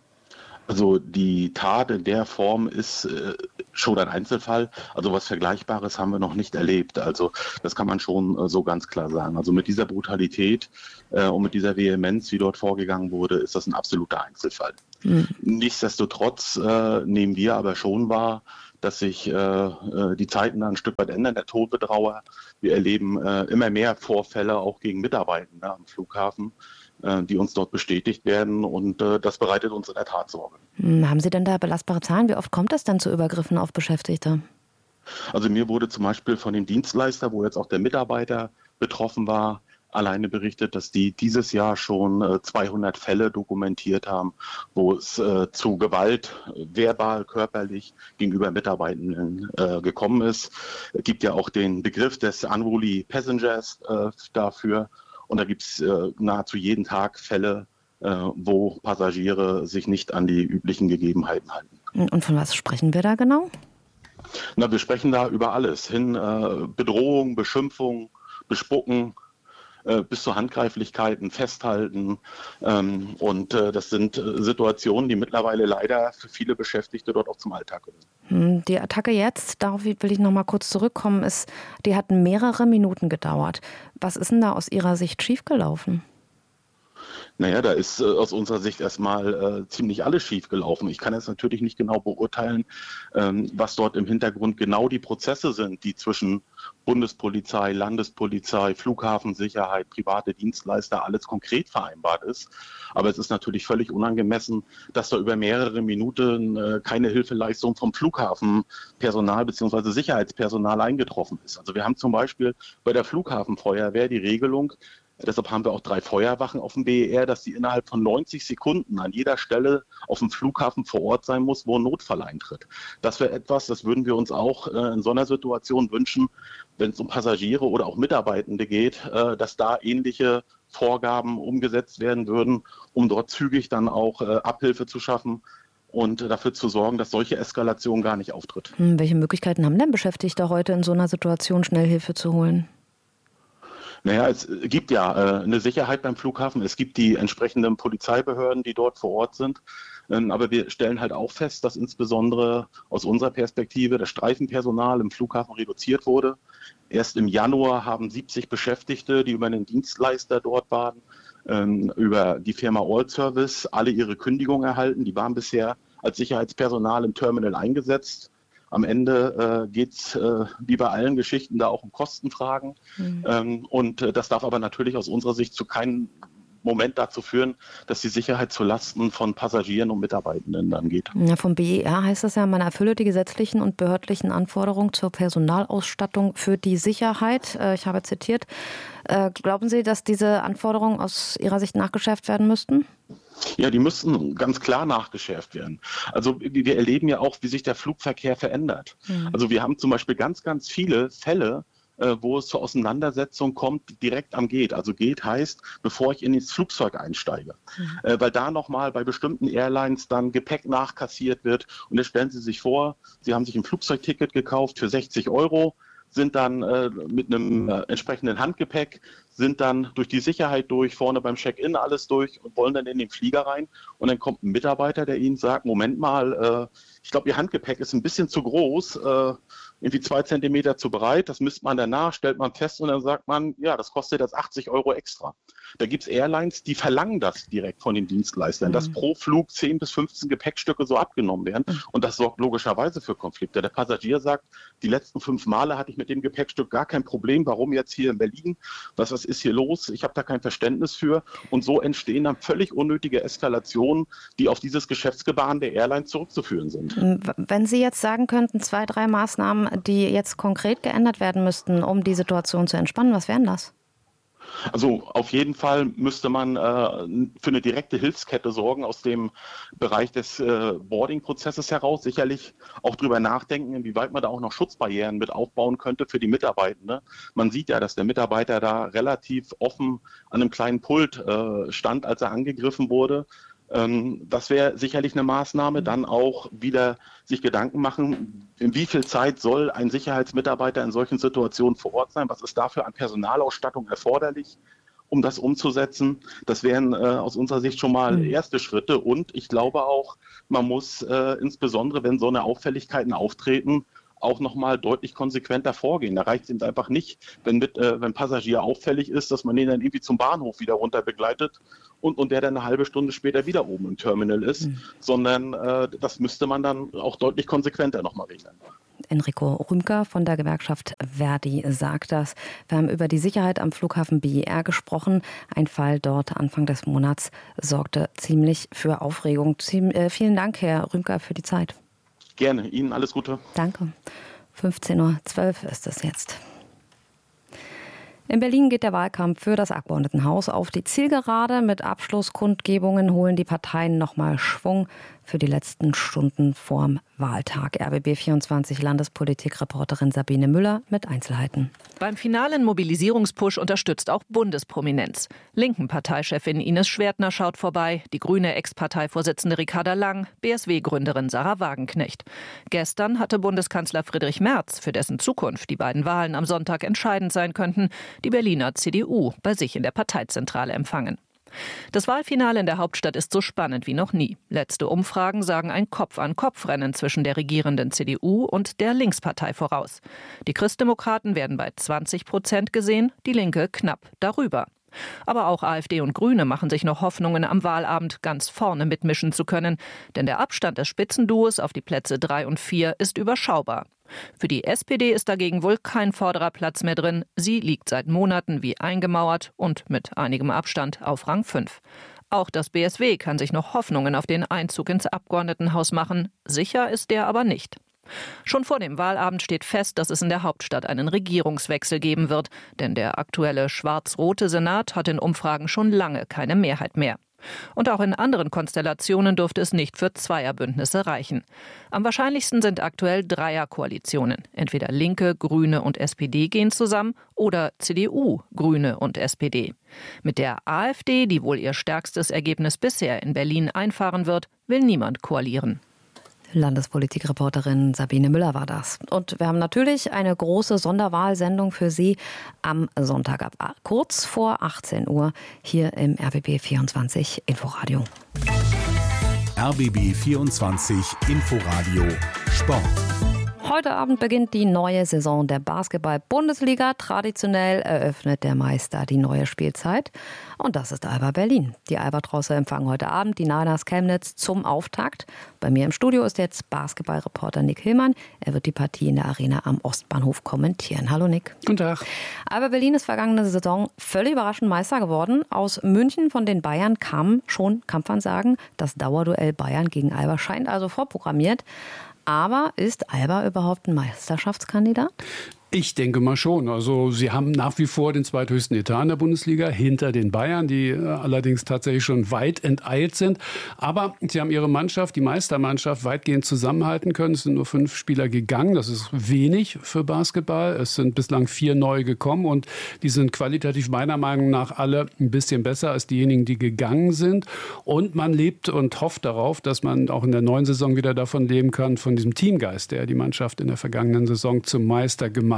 Also die Tat in der Form ist äh, schon ein Einzelfall. Also was Vergleichbares haben wir noch nicht erlebt. Also das kann man schon äh, so ganz klar sagen. Also mit dieser Brutalität äh, und mit dieser Vehemenz, wie dort vorgegangen wurde, ist das ein absoluter Einzelfall. Mhm. Nichtsdestotrotz äh, nehmen wir aber schon wahr, dass sich äh, die Zeiten ein Stück weit ändern, der Todbetrauer. Wir erleben äh, immer mehr Vorfälle auch gegen Mitarbeitende am Flughafen, äh, die uns dort bestätigt werden und äh, das bereitet uns in der Tat Sorge. Haben Sie denn da belastbare Zahlen? Wie oft kommt es denn zu Übergriffen auf Beschäftigte? Also mir wurde zum Beispiel von dem Dienstleister, wo jetzt auch der Mitarbeiter betroffen war, alleine berichtet, dass die dieses Jahr schon äh, zweihundert Fälle dokumentiert haben, wo es äh, zu Gewalt, verbal, körperlich gegenüber Mitarbeitenden äh, gekommen ist. Es gibt ja auch den Begriff des Unruly Passengers äh, dafür. Und da gibt es äh, nahezu jeden Tag Fälle, äh, wo Passagiere sich nicht an die üblichen Gegebenheiten halten. Und von was sprechen wir da genau? Na, wir sprechen da über alles hin. Äh, Bedrohung, Beschimpfung, Bespucken, bis zu Handgreiflichkeiten, Festhalten. Ähm, und äh, das sind äh, Situationen, die mittlerweile leider für viele Beschäftigte dort auch zum Alltag gehören. Die Attacke jetzt, darauf will ich noch mal kurz zurückkommen, ist, die hat mehrere Minuten gedauert. Was ist denn da aus Ihrer Sicht schiefgelaufen? Naja, da ist äh, aus unserer Sicht erstmal äh, ziemlich alles schiefgelaufen. Ich kann jetzt natürlich nicht genau beurteilen, ähm, was dort im Hintergrund genau die Prozesse sind, die zwischen Bundespolizei, Landespolizei, Flughafensicherheit, private Dienstleister alles konkret vereinbart ist. Aber es ist natürlich völlig unangemessen, dass da über mehrere Minuten äh, keine Hilfeleistung vom Flughafenpersonal bzw. Sicherheitspersonal eingetroffen ist. Also wir haben zum Beispiel bei der Flughafenfeuerwehr die Regelung, deshalb haben wir auch drei Feuerwachen auf dem B E R, dass die innerhalb von neunzig Sekunden an jeder Stelle auf dem Flughafen vor Ort sein muss, wo ein Notfall eintritt. Das wäre etwas, das würden wir uns auch äh, in so einer Situation wünschen, wenn es um Passagiere oder auch Mitarbeitende geht, äh, dass da ähnliche Vorgaben umgesetzt werden würden, um dort zügig dann auch äh, Abhilfe zu schaffen und äh, dafür zu sorgen, dass solche Eskalation gar nicht auftritt. Hm, welche Möglichkeiten haben denn Beschäftigte heute in so einer Situation schnell Hilfe zu holen? Naja, es gibt ja äh, eine Sicherheit beim Flughafen. Es gibt die entsprechenden Polizeibehörden, die dort vor Ort sind. Ähm, aber wir stellen halt auch fest, dass insbesondere aus unserer Perspektive das Streifenpersonal im Flughafen reduziert wurde. Erst im Januar haben siebzig Beschäftigte, die über einen Dienstleister dort waren, ähm, über die Firma All Service alle ihre Kündigung erhalten. Die waren bisher als Sicherheitspersonal im Terminal eingesetzt. Am Ende äh, geht es, äh, wie bei allen Geschichten, da auch um Kostenfragen. Mhm. Ähm, und äh, das darf aber natürlich aus unserer Sicht zu keinem Moment dazu führen, dass die Sicherheit zulasten von Passagieren und Mitarbeitenden dann geht. Ja, vom B E R heißt es ja, man erfülle die gesetzlichen und behördlichen Anforderungen zur Personalausstattung für die Sicherheit. Äh, ich habe zitiert. Äh, glauben Sie, dass diese Anforderungen aus Ihrer Sicht nachgeschärft werden müssten? Ja, die müssten ganz klar nachgeschärft werden. Also wir erleben ja auch, wie sich der Flugverkehr verändert. Mhm. Also wir haben zum Beispiel ganz, ganz viele Fälle, äh, wo es zur Auseinandersetzung kommt, direkt am Gate. Also Gate heißt, bevor ich in ins Flugzeug einsteige. Mhm. Äh, weil da nochmal bei bestimmten Airlines dann Gepäck nachkassiert wird. Und jetzt stellen Sie sich vor, Sie haben sich ein Flugzeugticket gekauft für sechzig Euro, sind dann äh, mit einem äh, entsprechenden Handgepäck, sind dann durch die Sicherheit durch, vorne beim Check-in alles durch und wollen dann in den Flieger rein. Und dann kommt ein Mitarbeiter, der Ihnen sagt, Moment mal, äh, ich glaube, Ihr Handgepäck ist ein bisschen zu groß. Äh, irgendwie zwei Zentimeter zu breit. Das misst man danach, stellt man fest und dann sagt man, ja, das kostet jetzt achtzig Euro extra. Da gibt es Airlines, die verlangen das direkt von den Dienstleistern, mhm. dass pro Flug zehn bis fünfzehn Gepäckstücke so abgenommen werden. Mhm. Und das sorgt logischerweise für Konflikte. Der Passagier sagt, die letzten fünf Male hatte ich mit dem Gepäckstück gar kein Problem. Warum jetzt hier in Berlin? Was, was ist hier los? Ich habe da kein Verständnis für. Und so entstehen dann völlig unnötige Eskalationen, die auf dieses Geschäftsgebaren der Airlines zurückzuführen sind. Wenn Sie jetzt sagen könnten, zwei, drei Maßnahmen, die jetzt konkret geändert werden müssten, um die Situation zu entspannen, was wären das? Also auf jeden Fall müsste man äh, für eine direkte Hilfskette sorgen aus dem Bereich des äh, Boarding-Prozesses heraus. Sicherlich auch drüber nachdenken, inwieweit man da auch noch Schutzbarrieren mit aufbauen könnte für die Mitarbeitenden. Man sieht ja, dass der Mitarbeiter da relativ offen an einem kleinen Pult äh, stand, als er angegriffen wurde. Das wäre sicherlich eine Maßnahme. Dann auch wieder sich Gedanken machen, in wie viel Zeit soll ein Sicherheitsmitarbeiter in solchen Situationen vor Ort sein? Was ist dafür an Personalausstattung erforderlich, um das umzusetzen? Das wären äh, aus unserer Sicht schon mal erste Schritte. Und ich glaube auch, man muss äh, insbesondere, wenn so eine Auffälligkeiten auftreten, auch nochmal deutlich konsequenter vorgehen. Da reicht es eben einfach nicht, wenn, mit, äh, wenn Passagier auffällig ist, dass man den dann irgendwie zum Bahnhof wieder runter begleitet und, und der dann eine halbe Stunde später wieder oben im Terminal ist, mhm. sondern äh, das müsste man dann auch deutlich konsequenter nochmal regeln. Enrico Rümker von der Gewerkschaft Verdi sagt das. Wir haben über die Sicherheit am Flughafen B E R gesprochen. Ein Fall dort Anfang des Monats sorgte ziemlich für Aufregung. Ziem, äh, vielen Dank, Herr Rümker, für die Zeit. Gerne, Ihnen alles Gute. Danke. fünfzehn Uhr zwölf ist es jetzt. In Berlin geht der Wahlkampf für das Abgeordnetenhaus auf die Zielgerade. Mit Abschlusskundgebungen holen die Parteien nochmal Schwung für die letzten Stunden vorm Wahltag. R B B vierundzwanzig Landespolitik-Reporterin Sabine Müller mit Einzelheiten. Beim finalen Mobilisierungspush unterstützt auch Bundesprominenz. Linken Parteichefin Ines Schwertner schaut vorbei, die grüne Ex-Parteivorsitzende Ricarda Lang, B S W-Gründerin Sarah Wagenknecht. Gestern hatte Bundeskanzler Friedrich Merz, für dessen Zukunft die beiden Wahlen am Sonntag entscheidend sein könnten, die Berliner C D U bei sich in der Parteizentrale empfangen. Das Wahlfinale in der Hauptstadt ist so spannend wie noch nie. Letzte Umfragen sagen ein Kopf-an-Kopf-Rennen zwischen der regierenden C D U und der Linkspartei voraus. Die Christdemokraten werden bei zwanzig Prozent gesehen, die Linke knapp darüber. Aber auch AfD und Grüne machen sich noch Hoffnungen, am Wahlabend ganz vorne mitmischen zu können. Denn der Abstand des Spitzenduos auf die Plätze drei und vier ist überschaubar. Für die S P D ist dagegen wohl kein vorderer Platz mehr drin. Sie liegt seit Monaten wie eingemauert und mit einigem Abstand auf Rang fünf. Auch das B S W kann sich noch Hoffnungen auf den Einzug ins Abgeordnetenhaus machen. Sicher ist der aber nicht. Schon vor dem Wahlabend steht fest, dass es in der Hauptstadt einen Regierungswechsel geben wird. Denn der aktuelle schwarz-rote Senat hat in Umfragen schon lange keine Mehrheit mehr. Und auch in anderen Konstellationen dürfte es nicht für Zweierbündnisse reichen. Am wahrscheinlichsten sind aktuell Dreierkoalitionen. Entweder Linke, Grüne und S P D gehen zusammen oder C D U, Grüne und S P D. Mit der AfD, die wohl ihr stärkstes Ergebnis bisher in Berlin einfahren wird, will niemand koalieren. Landespolitik-Reporterin Sabine Müller war das. Und wir haben natürlich eine große Sonderwahlsendung für Sie am Sonntag ab kurz vor achtzehn Uhr hier im R B B vierundzwanzig Inforadio. R B B vierundzwanzig Inforadio Sport. Heute Abend beginnt die neue Saison der Basketball-Bundesliga. Traditionell eröffnet der Meister die neue Spielzeit. Und das ist Alba Berlin. Die Albatrosse empfangen heute Abend die Niners Chemnitz zum Auftakt. Bei mir im Studio ist jetzt Basketballreporter Nick Hillmann. Er wird die Partie in der Arena am Ostbahnhof kommentieren. Hallo Nick. Guten Tag. Alba Berlin ist vergangene Saison völlig überraschend Meister geworden. Aus München von den Bayern kam schon Kampfansagen. Das Dauerduell Bayern gegen Alba scheint also vorprogrammiert. Aber ist Alba überhaupt ein Meisterschaftskandidat? Ich denke mal schon. Also sie haben nach wie vor den zweithöchsten Etat in der Bundesliga hinter den Bayern, die äh, allerdings tatsächlich schon weit enteilt sind. Aber sie haben ihre Mannschaft, die Meistermannschaft, weitgehend zusammenhalten können. Es sind nur fünf Spieler gegangen. Das ist wenig für Basketball. Es sind bislang vier neu gekommen und die sind qualitativ meiner Meinung nach alle ein bisschen besser als diejenigen, die gegangen sind. Und man lebt und hofft darauf, dass man auch in der neuen Saison wieder davon leben kann, von diesem Teamgeist, der die Mannschaft in der vergangenen Saison zum Meister gemacht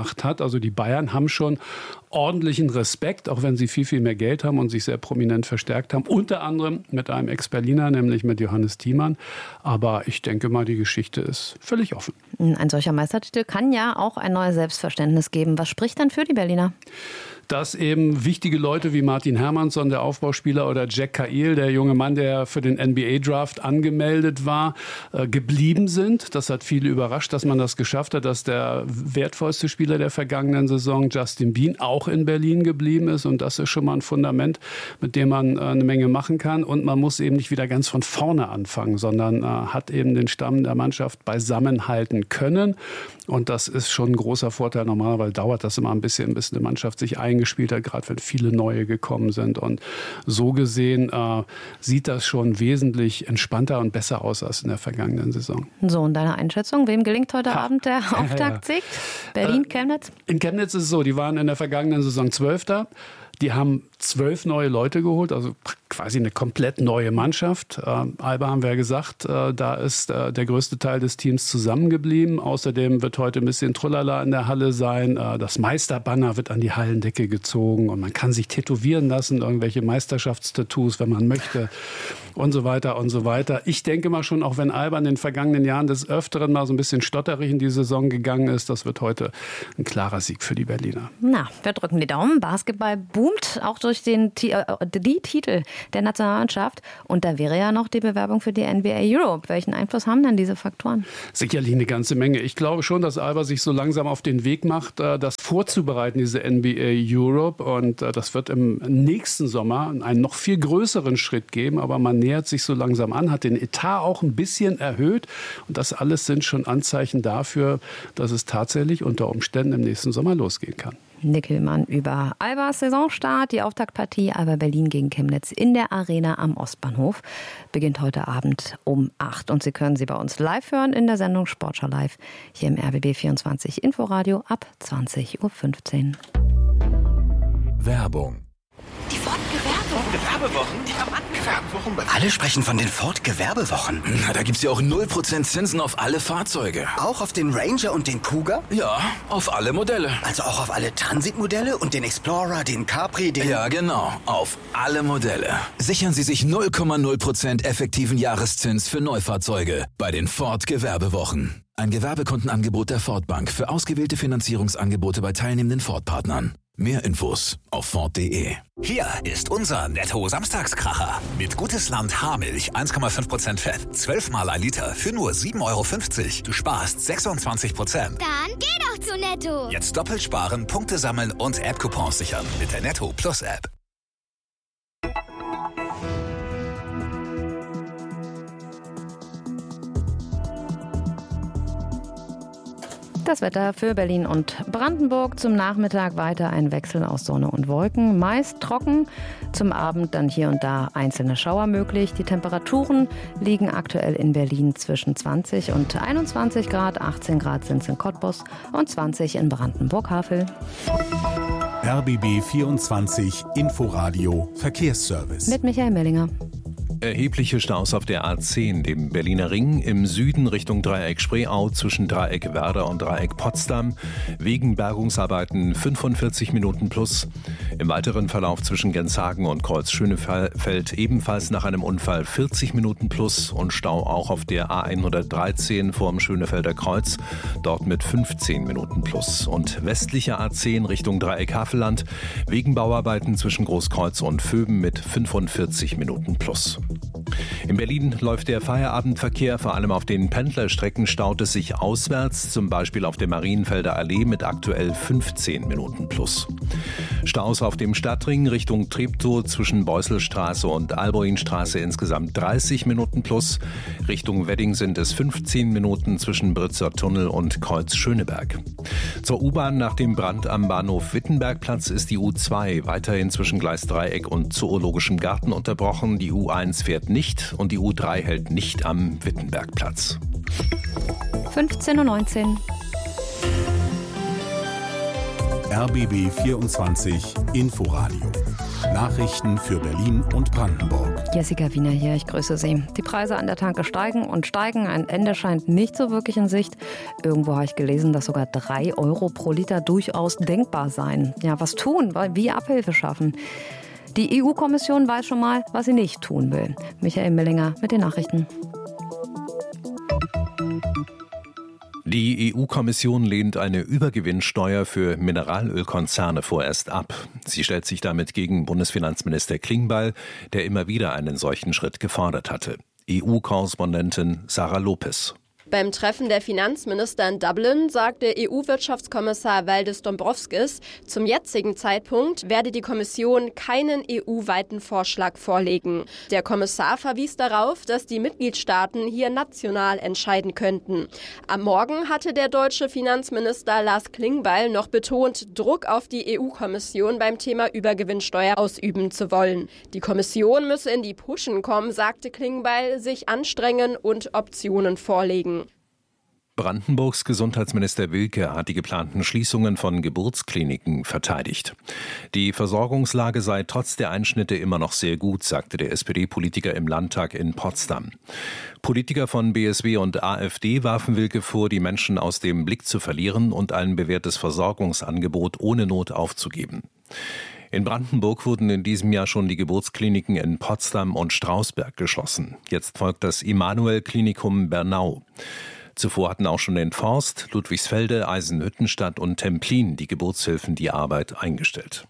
gemacht hat. Also die Bayern haben schon ordentlichen Respekt, auch wenn sie viel, viel mehr Geld haben und sich sehr prominent verstärkt haben. Unter anderem mit einem Ex-Berliner, nämlich mit Johannes Thiemann. Aber ich denke mal, die Geschichte ist völlig offen. Ein solcher Meistertitel kann ja auch ein neues Selbstverständnis geben. Was spricht dann für die Berliner? Dass eben wichtige Leute wie Martin Hermannsson, der Aufbauspieler, oder Jack Cahill, der junge Mann, der für den N B A-Draft angemeldet war, äh, geblieben sind. Das hat viele überrascht, dass man das geschafft hat, dass der wertvollste Spieler der vergangenen Saison, Justin Bean, auch in Berlin geblieben ist. Und das ist schon mal ein Fundament, mit dem man äh, eine Menge machen kann. Und man muss eben nicht wieder ganz von vorne anfangen, sondern äh, hat eben den Stamm der Mannschaft beisammenhalten können. Und das ist schon ein großer Vorteil. Normalerweise dauert das immer ein bisschen, bis eine Mannschaft sich eingespielt hat, gerade wenn viele neue gekommen sind. Und so gesehen äh, sieht das schon wesentlich entspannter und besser aus als in der vergangenen Saison. So, und deine Einschätzung? Wem gelingt heute ha. Abend der Auftaktsieg? Berlin, äh, Chemnitz? In Chemnitz ist es so, die waren in der vergangenen Saison Zwölfter. Die haben zwölf neue Leute geholt, also quasi eine komplett neue Mannschaft. Äh, Alba haben wir ja gesagt, äh, da ist äh, der größte Teil des Teams zusammengeblieben. Außerdem wird heute ein bisschen Trullala in der Halle sein. Äh, das Meisterbanner wird an die Hallendecke gezogen und man kann sich tätowieren lassen, irgendwelche Meisterschaftstattoos, wenn man möchte und so weiter und so weiter. Ich denke mal schon, auch wenn Alba in den vergangenen Jahren des Öfteren mal so ein bisschen stotterig in die Saison gegangen ist, das wird heute ein klarer Sieg für die Berliner. Na, wir drücken die Daumen. Basketball boomt auch durch den, die Titel der Nationalmannschaft. Und da wäre ja noch die Bewerbung für die N B A Europe. Welchen Einfluss haben denn diese Faktoren? Sicherlich eine ganze Menge. Ich glaube schon, dass Alba sich so langsam auf den Weg macht, das vorzubereiten, diese N B A Europe. Und das wird im nächsten Sommer einen noch viel größeren Schritt geben. Aber man nähert sich so langsam an, hat den Etat auch ein bisschen erhöht. Und das alles sind schon Anzeichen dafür, dass es tatsächlich unter Umständen im nächsten Sommer losgehen kann. Nick Hillmann über Albas Saisonstart. Die Auftaktpartie Alba Berlin gegen Chemnitz in der Arena am Ostbahnhof beginnt heute Abend um acht. Und Sie können sie bei uns live hören in der Sendung Sportschau Live hier im R B B vierundzwanzig Inforadio ab zwanzig Uhr fünfzehn. Werbung. Die Ford Gewerbewochen. Gewerbewochen? Die Gewerbewochen. Alle sprechen von den Ford Gewerbewochen. Na, da gibt's ja auch null Prozent Zinsen auf alle Fahrzeuge. Auch auf den Ranger und den Cougar? Ja, auf alle Modelle. Also auch auf alle Transitmodelle und den Explorer, den Capri, den... Ja, genau. Auf alle Modelle. Sichern Sie sich null Komma null Prozent effektiven Jahreszins für Neufahrzeuge bei den Ford Gewerbewochen. Ein Gewerbekundenangebot der Ford Bank für ausgewählte Finanzierungsangebote bei teilnehmenden Ford-Partnern. Mehr Infos auf Ford punkt de. Hier ist unser Netto-Samstagskracher. Mit Gutes Land Haarmilch, eins Komma fünf Prozent Fett, zwölf Mal ein Liter für nur sieben Euro fünfzig. Du sparst sechsundzwanzig Prozent. Dann geh doch zu Netto. Jetzt doppelt sparen, Punkte sammeln und App-Coupons sichern mit der Netto Plus App. Das Wetter für Berlin und Brandenburg. Zum Nachmittag weiter ein Wechsel aus Sonne und Wolken. Meist trocken. Zum Abend dann hier und da einzelne Schauer möglich. Die Temperaturen liegen aktuell in Berlin zwischen zwanzig und einundzwanzig Grad. achtzehn Grad sind es in Cottbus und zwanzig in Brandenburg-Havel. R B B vierundzwanzig Inforadio Verkehrsservice. Mit Michael Mellinger. Erhebliche Staus auf der A zehn, dem Berliner Ring, im Süden Richtung Dreieck Spreeau zwischen Dreieck Werder und Dreieck Potsdam. Wegen Bergungsarbeiten fünfundvierzig Minuten plus. Im weiteren Verlauf zwischen Genshagen und Kreuz-Schönefeld ebenfalls nach einem Unfall vierzig Minuten plus und Stau auch auf der A hundertdreizehn vorm Schönefelder Kreuz, dort mit fünfzehn Minuten plus. Und westliche A zehn Richtung Dreieck Havelland wegen Bauarbeiten zwischen Großkreuz und Vöben mit fünfundvierzig Minuten plus. In Berlin läuft der Feierabendverkehr, vor allem auf den Pendlerstrecken staut es sich auswärts, zum Beispiel auf der Marienfelder Allee mit aktuell fünfzehn Minuten plus. Staus auf dem Stadtring Richtung Treptow zwischen Beusselstraße und Alboinstraße insgesamt dreißig Minuten plus. Richtung Wedding sind es fünfzehn Minuten zwischen Britzer Tunnel und Kreuz Schöneberg. Zur U-Bahn nach dem Brand am Bahnhof Wittenbergplatz ist die U zwei weiterhin zwischen Gleis Dreieck und Zoologischem Garten unterbrochen. Die U eins fährt nicht und die U drei hält nicht am Wittenbergplatz. fünfzehn Uhr neunzehn. R B B vierundzwanzig Inforadio. Nachrichten für Berlin und Brandenburg. Jessica Wiener hier, ich grüße Sie. Die Preise an der Tanke steigen und steigen. Ein Ende scheint nicht so wirklich in Sicht. Irgendwo habe ich gelesen, dass sogar drei Euro pro Liter durchaus denkbar seien. Ja, was tun? Wie Abhilfe schaffen? Die E U-Kommission weiß schon mal, was sie nicht tun will. Michael Millinger mit den Nachrichten. Die E U-Kommission lehnt eine Übergewinnsteuer für Mineralölkonzerne vorerst ab. Sie stellt sich damit gegen Bundesfinanzminister Klingbeil, der immer wieder einen solchen Schritt gefordert hatte. E U-Korrespondentin Sarah Lopez. Beim Treffen der Finanzminister in Dublin sagte E U-Wirtschaftskommissar Valdis Dombrovskis, zum jetzigen Zeitpunkt werde die Kommission keinen E U-weiten Vorschlag vorlegen. Der Kommissar verwies darauf, dass die Mitgliedstaaten hier national entscheiden könnten. Am Morgen hatte der deutsche Finanzminister Lars Klingbeil noch betont, Druck auf die E U-Kommission beim Thema Übergewinnsteuer ausüben zu wollen. Die Kommission müsse in die Puschen kommen, sagte Klingbeil, sich anstrengen und Optionen vorlegen. Brandenburgs Gesundheitsminister Wilke hat die geplanten Schließungen von Geburtskliniken verteidigt. Die Versorgungslage sei trotz der Einschnitte immer noch sehr gut, sagte der S P D-Politiker im Landtag in Potsdam. Politiker von B S W und A f D warfen Wilke vor, die Menschen aus dem Blick zu verlieren und ein bewährtes Versorgungsangebot ohne Not aufzugeben. In Brandenburg wurden in diesem Jahr schon die Geburtskliniken in Potsdam und Strausberg geschlossen. Jetzt folgt das Immanuel-Klinikum Bernau. Zuvor hatten auch schon in Forst, Ludwigsfelde, Eisenhüttenstadt und Templin die Geburtshilfen die Arbeit eingestellt.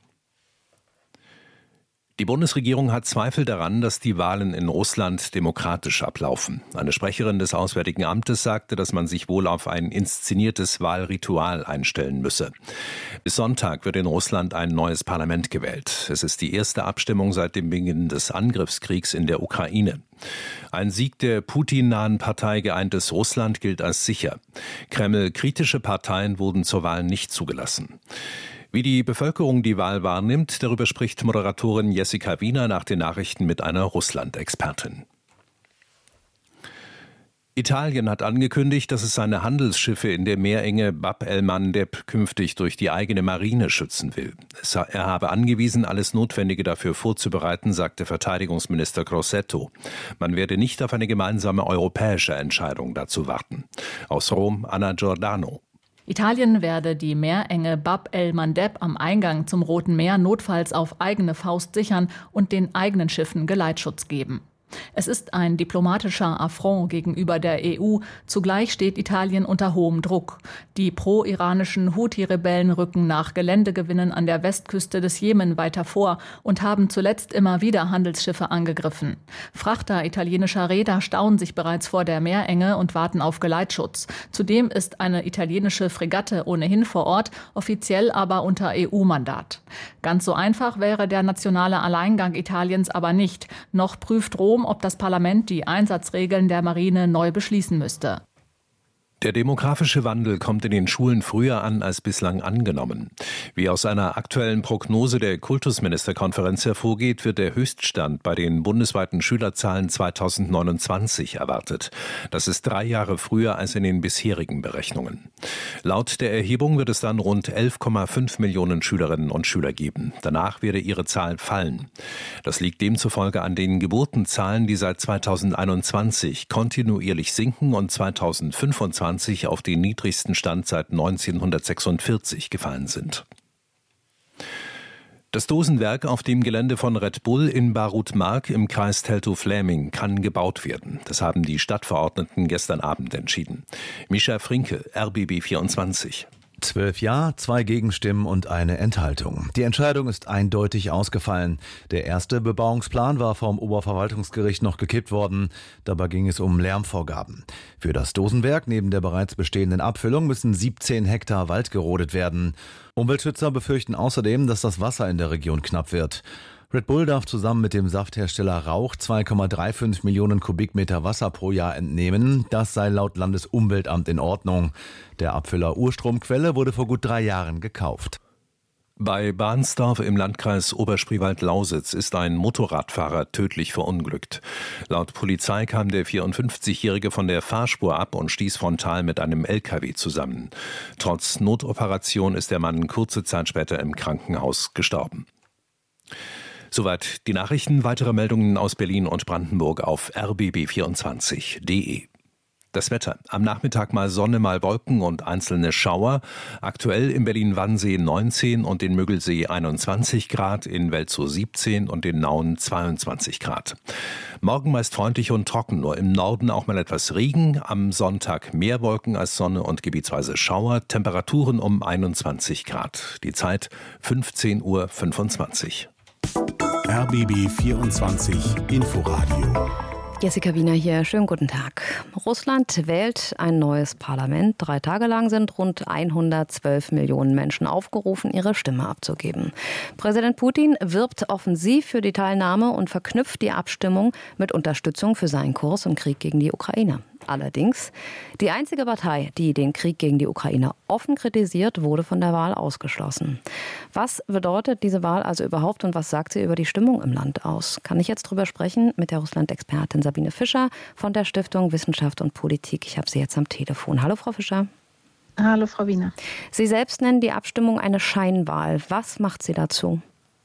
Die Bundesregierung hat Zweifel daran, dass die Wahlen in Russland demokratisch ablaufen. Eine Sprecherin des Auswärtigen Amtes sagte, dass man sich wohl auf ein inszeniertes Wahlritual einstellen müsse. Bis Sonntag wird in Russland ein neues Parlament gewählt. Es ist die erste Abstimmung seit dem Beginn des Angriffskriegs in der Ukraine. Ein Sieg der Putin-nahen Partei Geeintes Russland gilt als sicher. Kreml-kritische Parteien wurden zur Wahl nicht zugelassen. Wie die Bevölkerung die Wahl wahrnimmt, darüber spricht Moderatorin Jessica Wiener nach den Nachrichten mit einer Russland-Expertin. Italien hat angekündigt, dass es seine Handelsschiffe in der Meerenge Bab el-Mandeb künftig durch die eigene Marine schützen will. Er habe angewiesen, alles Notwendige dafür vorzubereiten, sagte Verteidigungsminister Crosetto. Man werde nicht auf eine gemeinsame europäische Entscheidung dazu warten. Aus Rom, Anna Giordano. Italien werde die Meerenge Bab el-Mandeb am Eingang zum Roten Meer notfalls auf eigene Faust sichern und den eigenen Schiffen Geleitschutz geben. Es ist ein diplomatischer Affront gegenüber der E U. Zugleich steht Italien unter hohem Druck. Die pro-iranischen Houthi-Rebellen rücken nach Geländegewinnen an der Westküste des Jemen weiter vor und haben zuletzt immer wieder Handelsschiffe angegriffen. Frachter italienischer Reeder stauen sich bereits vor der Meerenge und warten auf Geleitschutz. Zudem ist eine italienische Fregatte ohnehin vor Ort, offiziell aber unter E U-Mandat. Ganz so einfach wäre der nationale Alleingang Italiens aber nicht. Noch prüft Rom, ob das Parlament die Einsatzregeln der Marine neu beschließen müsste. Der demografische Wandel kommt in den Schulen früher an als bislang angenommen. Wie aus einer aktuellen Prognose der Kultusministerkonferenz hervorgeht, wird der Höchststand bei den bundesweiten Schülerzahlen zweitausendneunundzwanzig erwartet. Das ist drei Jahre früher als in den bisherigen Berechnungen. Laut der Erhebung wird es dann rund elf Komma fünf Millionen Schülerinnen und Schüler geben. Danach werde ihre Zahl fallen. Das liegt demzufolge an den Geburtenzahlen, die seit zweitausendeinundzwanzig kontinuierlich sinken und zweitausendfünfundzwanzig auf den niedrigsten Stand seit neunzehnhundertsechsundvierzig gefallen sind. Das Dosenwerk auf dem Gelände von Red Bull in Barut-Mark im Kreis Teltow-Fläming kann gebaut werden. Das haben die Stadtverordneten gestern Abend entschieden. Mischa Frinke, R B B vierundzwanzig. Zwölf Ja, zwei Gegenstimmen und eine Enthaltung. Die Entscheidung ist eindeutig ausgefallen. Der erste Bebauungsplan war vom Oberverwaltungsgericht noch gekippt worden. Dabei ging es um Lärmvorgaben. Für das Dosenwerk neben der bereits bestehenden Abfüllung müssen siebzehn Hektar Wald gerodet werden. Umweltschützer befürchten außerdem, dass das Wasser in der Region knapp wird. Red Bull darf zusammen mit dem Safthersteller Rauch zwei Komma fünfunddreißig Millionen Kubikmeter Wasser pro Jahr entnehmen. Das sei laut Landesumweltamt in Ordnung. Der Abfüller Urstromquelle wurde vor gut drei Jahren gekauft. Bei Bahnsdorf im Landkreis Oberspreewald-Lausitz ist ein Motorradfahrer tödlich verunglückt. Laut Polizei kam der vierundfünfzigjährige von der Fahrspur ab und stieß frontal mit einem L K W zusammen. Trotz Notoperation ist der Mann kurze Zeit später im Krankenhaus gestorben. Soweit die Nachrichten. Weitere Meldungen aus Berlin und Brandenburg auf r b b vierundzwanzig punkt d e. Das Wetter. Am Nachmittag mal Sonne, mal Wolken und einzelne Schauer. Aktuell in Berlin-Wannsee neunzehn und in Müggelsee einundzwanzig Grad, in Welzow siebzehn und in Nauen zweiundzwanzig Grad. Morgen meist freundlich und trocken, nur im Norden auch mal etwas Regen. Am Sonntag mehr Wolken als Sonne und gebietsweise Schauer. Temperaturen um einundzwanzig Grad. Die Zeit fünfzehn Uhr fünfundzwanzig. R B B vierundzwanzig Inforadio. Jessica Wiener hier, schönen guten Tag. Russland wählt ein neues Parlament. Drei Tage lang sind rund hundertzwölf Millionen Menschen aufgerufen, ihre Stimme abzugeben. Präsident Putin wirbt offensiv für die Teilnahme und verknüpft die Abstimmung mit Unterstützung für seinen Kurs im Krieg gegen die Ukraine. Allerdings, die einzige Partei, die den Krieg gegen die Ukraine offen kritisiert, wurde von der Wahl ausgeschlossen. Was bedeutet diese Wahl also überhaupt und was sagt sie über die Stimmung im Land aus? Kann ich jetzt drüber sprechen mit der Russland-Expertin Sabine Fischer von der Stiftung Wissenschaft und Politik. Ich habe sie jetzt am Telefon. Hallo, Frau Fischer. Hallo, Frau Wiener. Sie selbst nennen die Abstimmung eine Scheinwahl. Was macht sie dazu?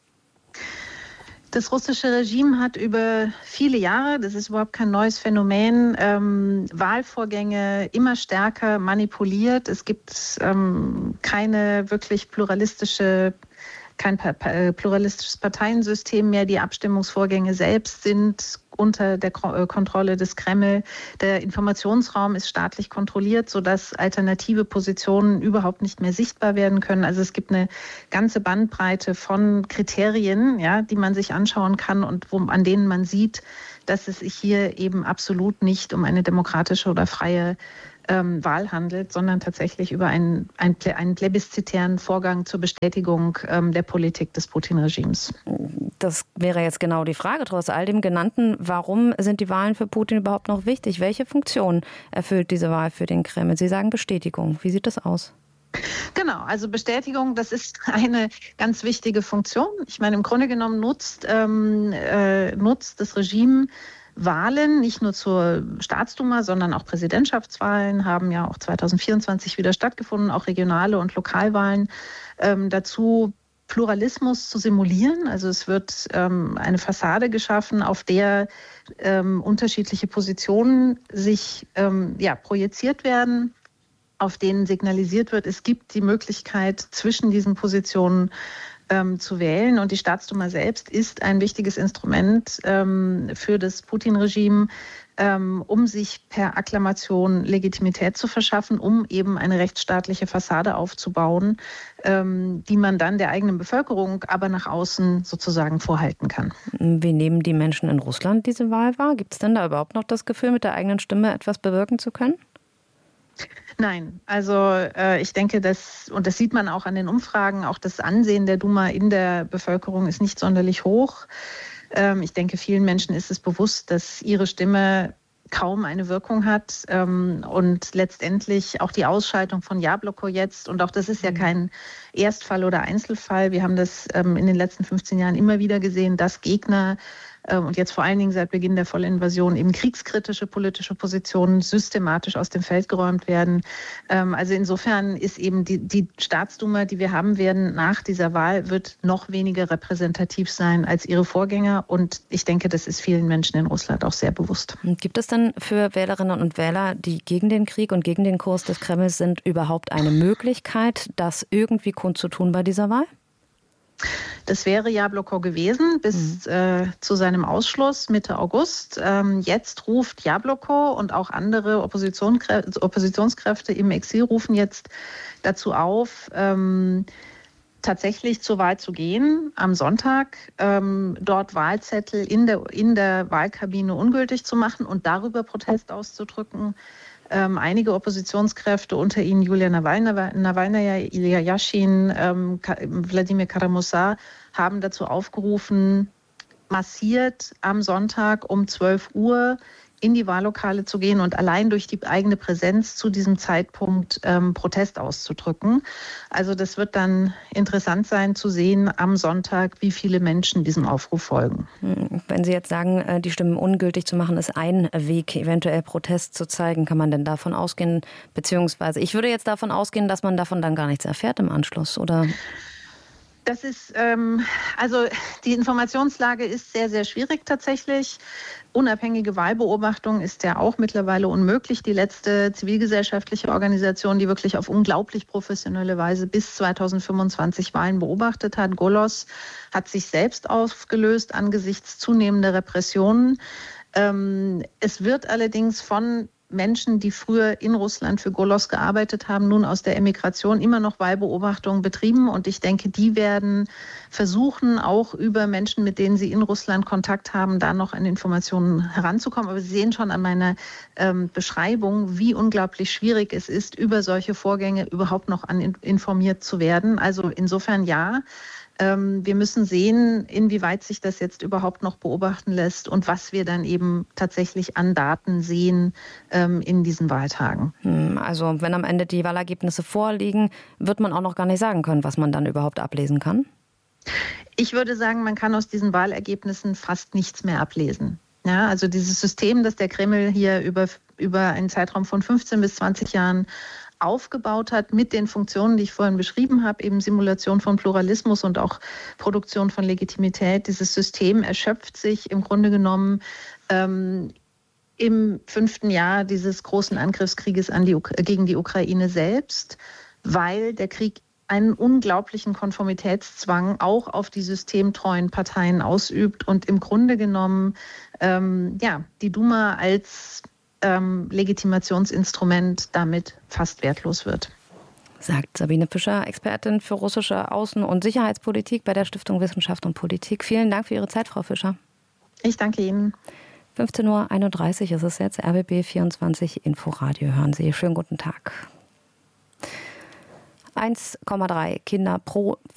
Das russische Regime hat über viele Jahre, das ist überhaupt kein neues Phänomen, ähm, Wahlvorgänge immer stärker manipuliert. Es gibt ähm, keine wirklich pluralistische, kein pluralistisches Parteiensystem mehr. Die Abstimmungsvorgänge selbst sind unter der Kontrolle des Kreml. Der Informationsraum ist staatlich kontrolliert, sodass alternative Positionen überhaupt nicht mehr sichtbar werden können. Also es gibt eine ganze Bandbreite von Kriterien, ja, die man sich anschauen kann und wo, an denen man sieht, dass es sich hier eben absolut nicht um eine demokratische oder freie ähm, Wahl handelt, sondern tatsächlich über einen, einen, einen plebiszitären Vorgang zur Bestätigung ähm, der Politik des Putin-Regimes. Das wäre jetzt genau die Frage, trotz all dem Genannten. Warum sind die Wahlen für Putin überhaupt noch wichtig? Welche Funktion erfüllt diese Wahl für den Kreml? Sie sagen Bestätigung. Wie sieht das aus? Genau, also Bestätigung, das ist eine ganz wichtige Funktion. Ich meine, im Grunde genommen nutzt, ähm, äh, nutzt das Regime Wahlen, nicht nur zur Staatsduma, sondern auch Präsidentschaftswahlen haben ja auch zweitausendvierundzwanzig wieder stattgefunden, auch regionale und Lokalwahlen ähm, dazu, Pluralismus zu simulieren. Also es wird ähm, eine Fassade geschaffen, auf der ähm, unterschiedliche Positionen sich ähm, ja, projiziert werden, auf denen signalisiert wird, es gibt die Möglichkeit, zwischen diesen Positionen ähm, zu wählen. Und die Staatsduma selbst ist ein wichtiges Instrument ähm, für das Putin-Regime, ähm, um sich per Akklamation Legitimität zu verschaffen, um eben eine rechtsstaatliche Fassade aufzubauen, ähm, die man dann der eigenen Bevölkerung aber nach außen sozusagen vorhalten kann. Wie nehmen die Menschen in Russland diese Wahl wahr? Gibt es denn da überhaupt noch das Gefühl, mit der eigenen Stimme etwas bewirken zu können? Nein, also äh, ich denke, dass, und das sieht man auch an den Umfragen, auch das Ansehen der Duma in der Bevölkerung ist nicht sonderlich hoch. Ähm, ich denke, vielen Menschen ist es bewusst, dass ihre Stimme kaum eine Wirkung hat ähm, und letztendlich auch die Ausschaltung von Jabloko jetzt, und auch das ist ja kein Erstfall oder Einzelfall, wir haben das ähm, in den letzten fünfzehn Jahren immer wieder gesehen, dass Gegner ähm, und jetzt vor allen Dingen seit Beginn der Vollinvasion eben kriegskritische politische Positionen systematisch aus dem Feld geräumt werden. Ähm, also insofern ist eben die, die Staatsduma, die wir haben werden nach dieser Wahl, wird noch weniger repräsentativ sein als ihre Vorgänger, und ich denke, das ist vielen Menschen in Russland auch sehr bewusst. Gibt es denn für Wählerinnen und Wähler, die gegen den Krieg und gegen den Kurs des Kremls sind, überhaupt eine Möglichkeit, das irgendwie kundzutun bei dieser Wahl? Das wäre Jabloko gewesen bis mhm. äh, zu seinem Ausschluss Mitte August. Ähm, jetzt ruft Jabloko und auch andere Oppositionskräfte, Oppositionskräfte im Exil rufen jetzt dazu auf, ähm, tatsächlich zur Wahl zu gehen am Sonntag, ähm, dort Wahlzettel in der, in der Wahlkabine ungültig zu machen und darüber Protest auszudrücken. Ähm, einige Oppositionskräfte, unter ihnen Julia Nawalnaja, Ilya Yashin, ähm, Wladimir Kara-Murza, haben dazu aufgerufen, massiert am Sonntag um zwölf Uhr in die Wahllokale zu gehen und allein durch die eigene Präsenz zu diesem Zeitpunkt ähm, Protest auszudrücken. Also das wird dann interessant sein zu sehen am Sonntag, wie viele Menschen diesem Aufruf folgen. Wenn Sie jetzt sagen, die Stimmen ungültig zu machen, ist ein Weg, eventuell Protest zu zeigen, kann man denn davon ausgehen, beziehungsweise ich würde jetzt davon ausgehen, dass man davon dann gar nichts erfährt im Anschluss, oder? Das ist, ähm, also die Informationslage ist sehr, sehr schwierig tatsächlich. Unabhängige Wahlbeobachtung ist ja auch mittlerweile unmöglich. Die letzte zivilgesellschaftliche Organisation, die wirklich auf unglaublich professionelle Weise bis zweitausendfünfundzwanzig Wahlen beobachtet hat, Golos, hat sich selbst aufgelöst angesichts zunehmender Repressionen. Ähm, es wird allerdings von Menschen, die früher in Russland für Golos gearbeitet haben, nun aus der Emigration immer noch Wahlbeobachtung betrieben. Und ich denke, die werden versuchen, auch über Menschen, mit denen sie in Russland Kontakt haben, da noch an Informationen heranzukommen. Aber Sie sehen schon an meiner ähm, Beschreibung, wie unglaublich schwierig es ist, über solche Vorgänge überhaupt noch an informiert zu werden. Also insofern ja. Wir müssen sehen, inwieweit sich das jetzt überhaupt noch beobachten lässt und was wir dann eben tatsächlich an Daten sehen ähm, in diesen Wahltagen. Also wenn am Ende die Wahlergebnisse vorliegen, wird man auch noch gar nicht sagen können, was man dann überhaupt ablesen kann? Ich würde sagen, man kann aus diesen Wahlergebnissen fast nichts mehr ablesen. Ja, also dieses System, das der Kreml hier über, über einen Zeitraum von fünfzehn bis zwanzig Jahren aufgebaut hat mit den Funktionen, die ich vorhin beschrieben habe, eben Simulation von Pluralismus und auch Produktion von Legitimität. Dieses System erschöpft sich im Grunde genommen ähm, im fünften Jahr dieses großen Angriffskrieges an die, gegen die Ukraine selbst, weil der Krieg einen unglaublichen Konformitätszwang auch auf die systemtreuen Parteien ausübt und im Grunde genommen ähm, ja, die Duma als Ähm, Legitimationsinstrument damit fast wertlos wird. Sagt Sabine Fischer, Expertin für russische Außen- und Sicherheitspolitik bei der Stiftung Wissenschaft und Politik. Vielen Dank für Ihre Zeit, Frau Fischer. Ich danke Ihnen. fünfzehn Uhr einunddreißig ist es jetzt, R B B vierundzwanzig Inforadio hören Sie. Schönen guten Tag. eins Komma drei Kinder pro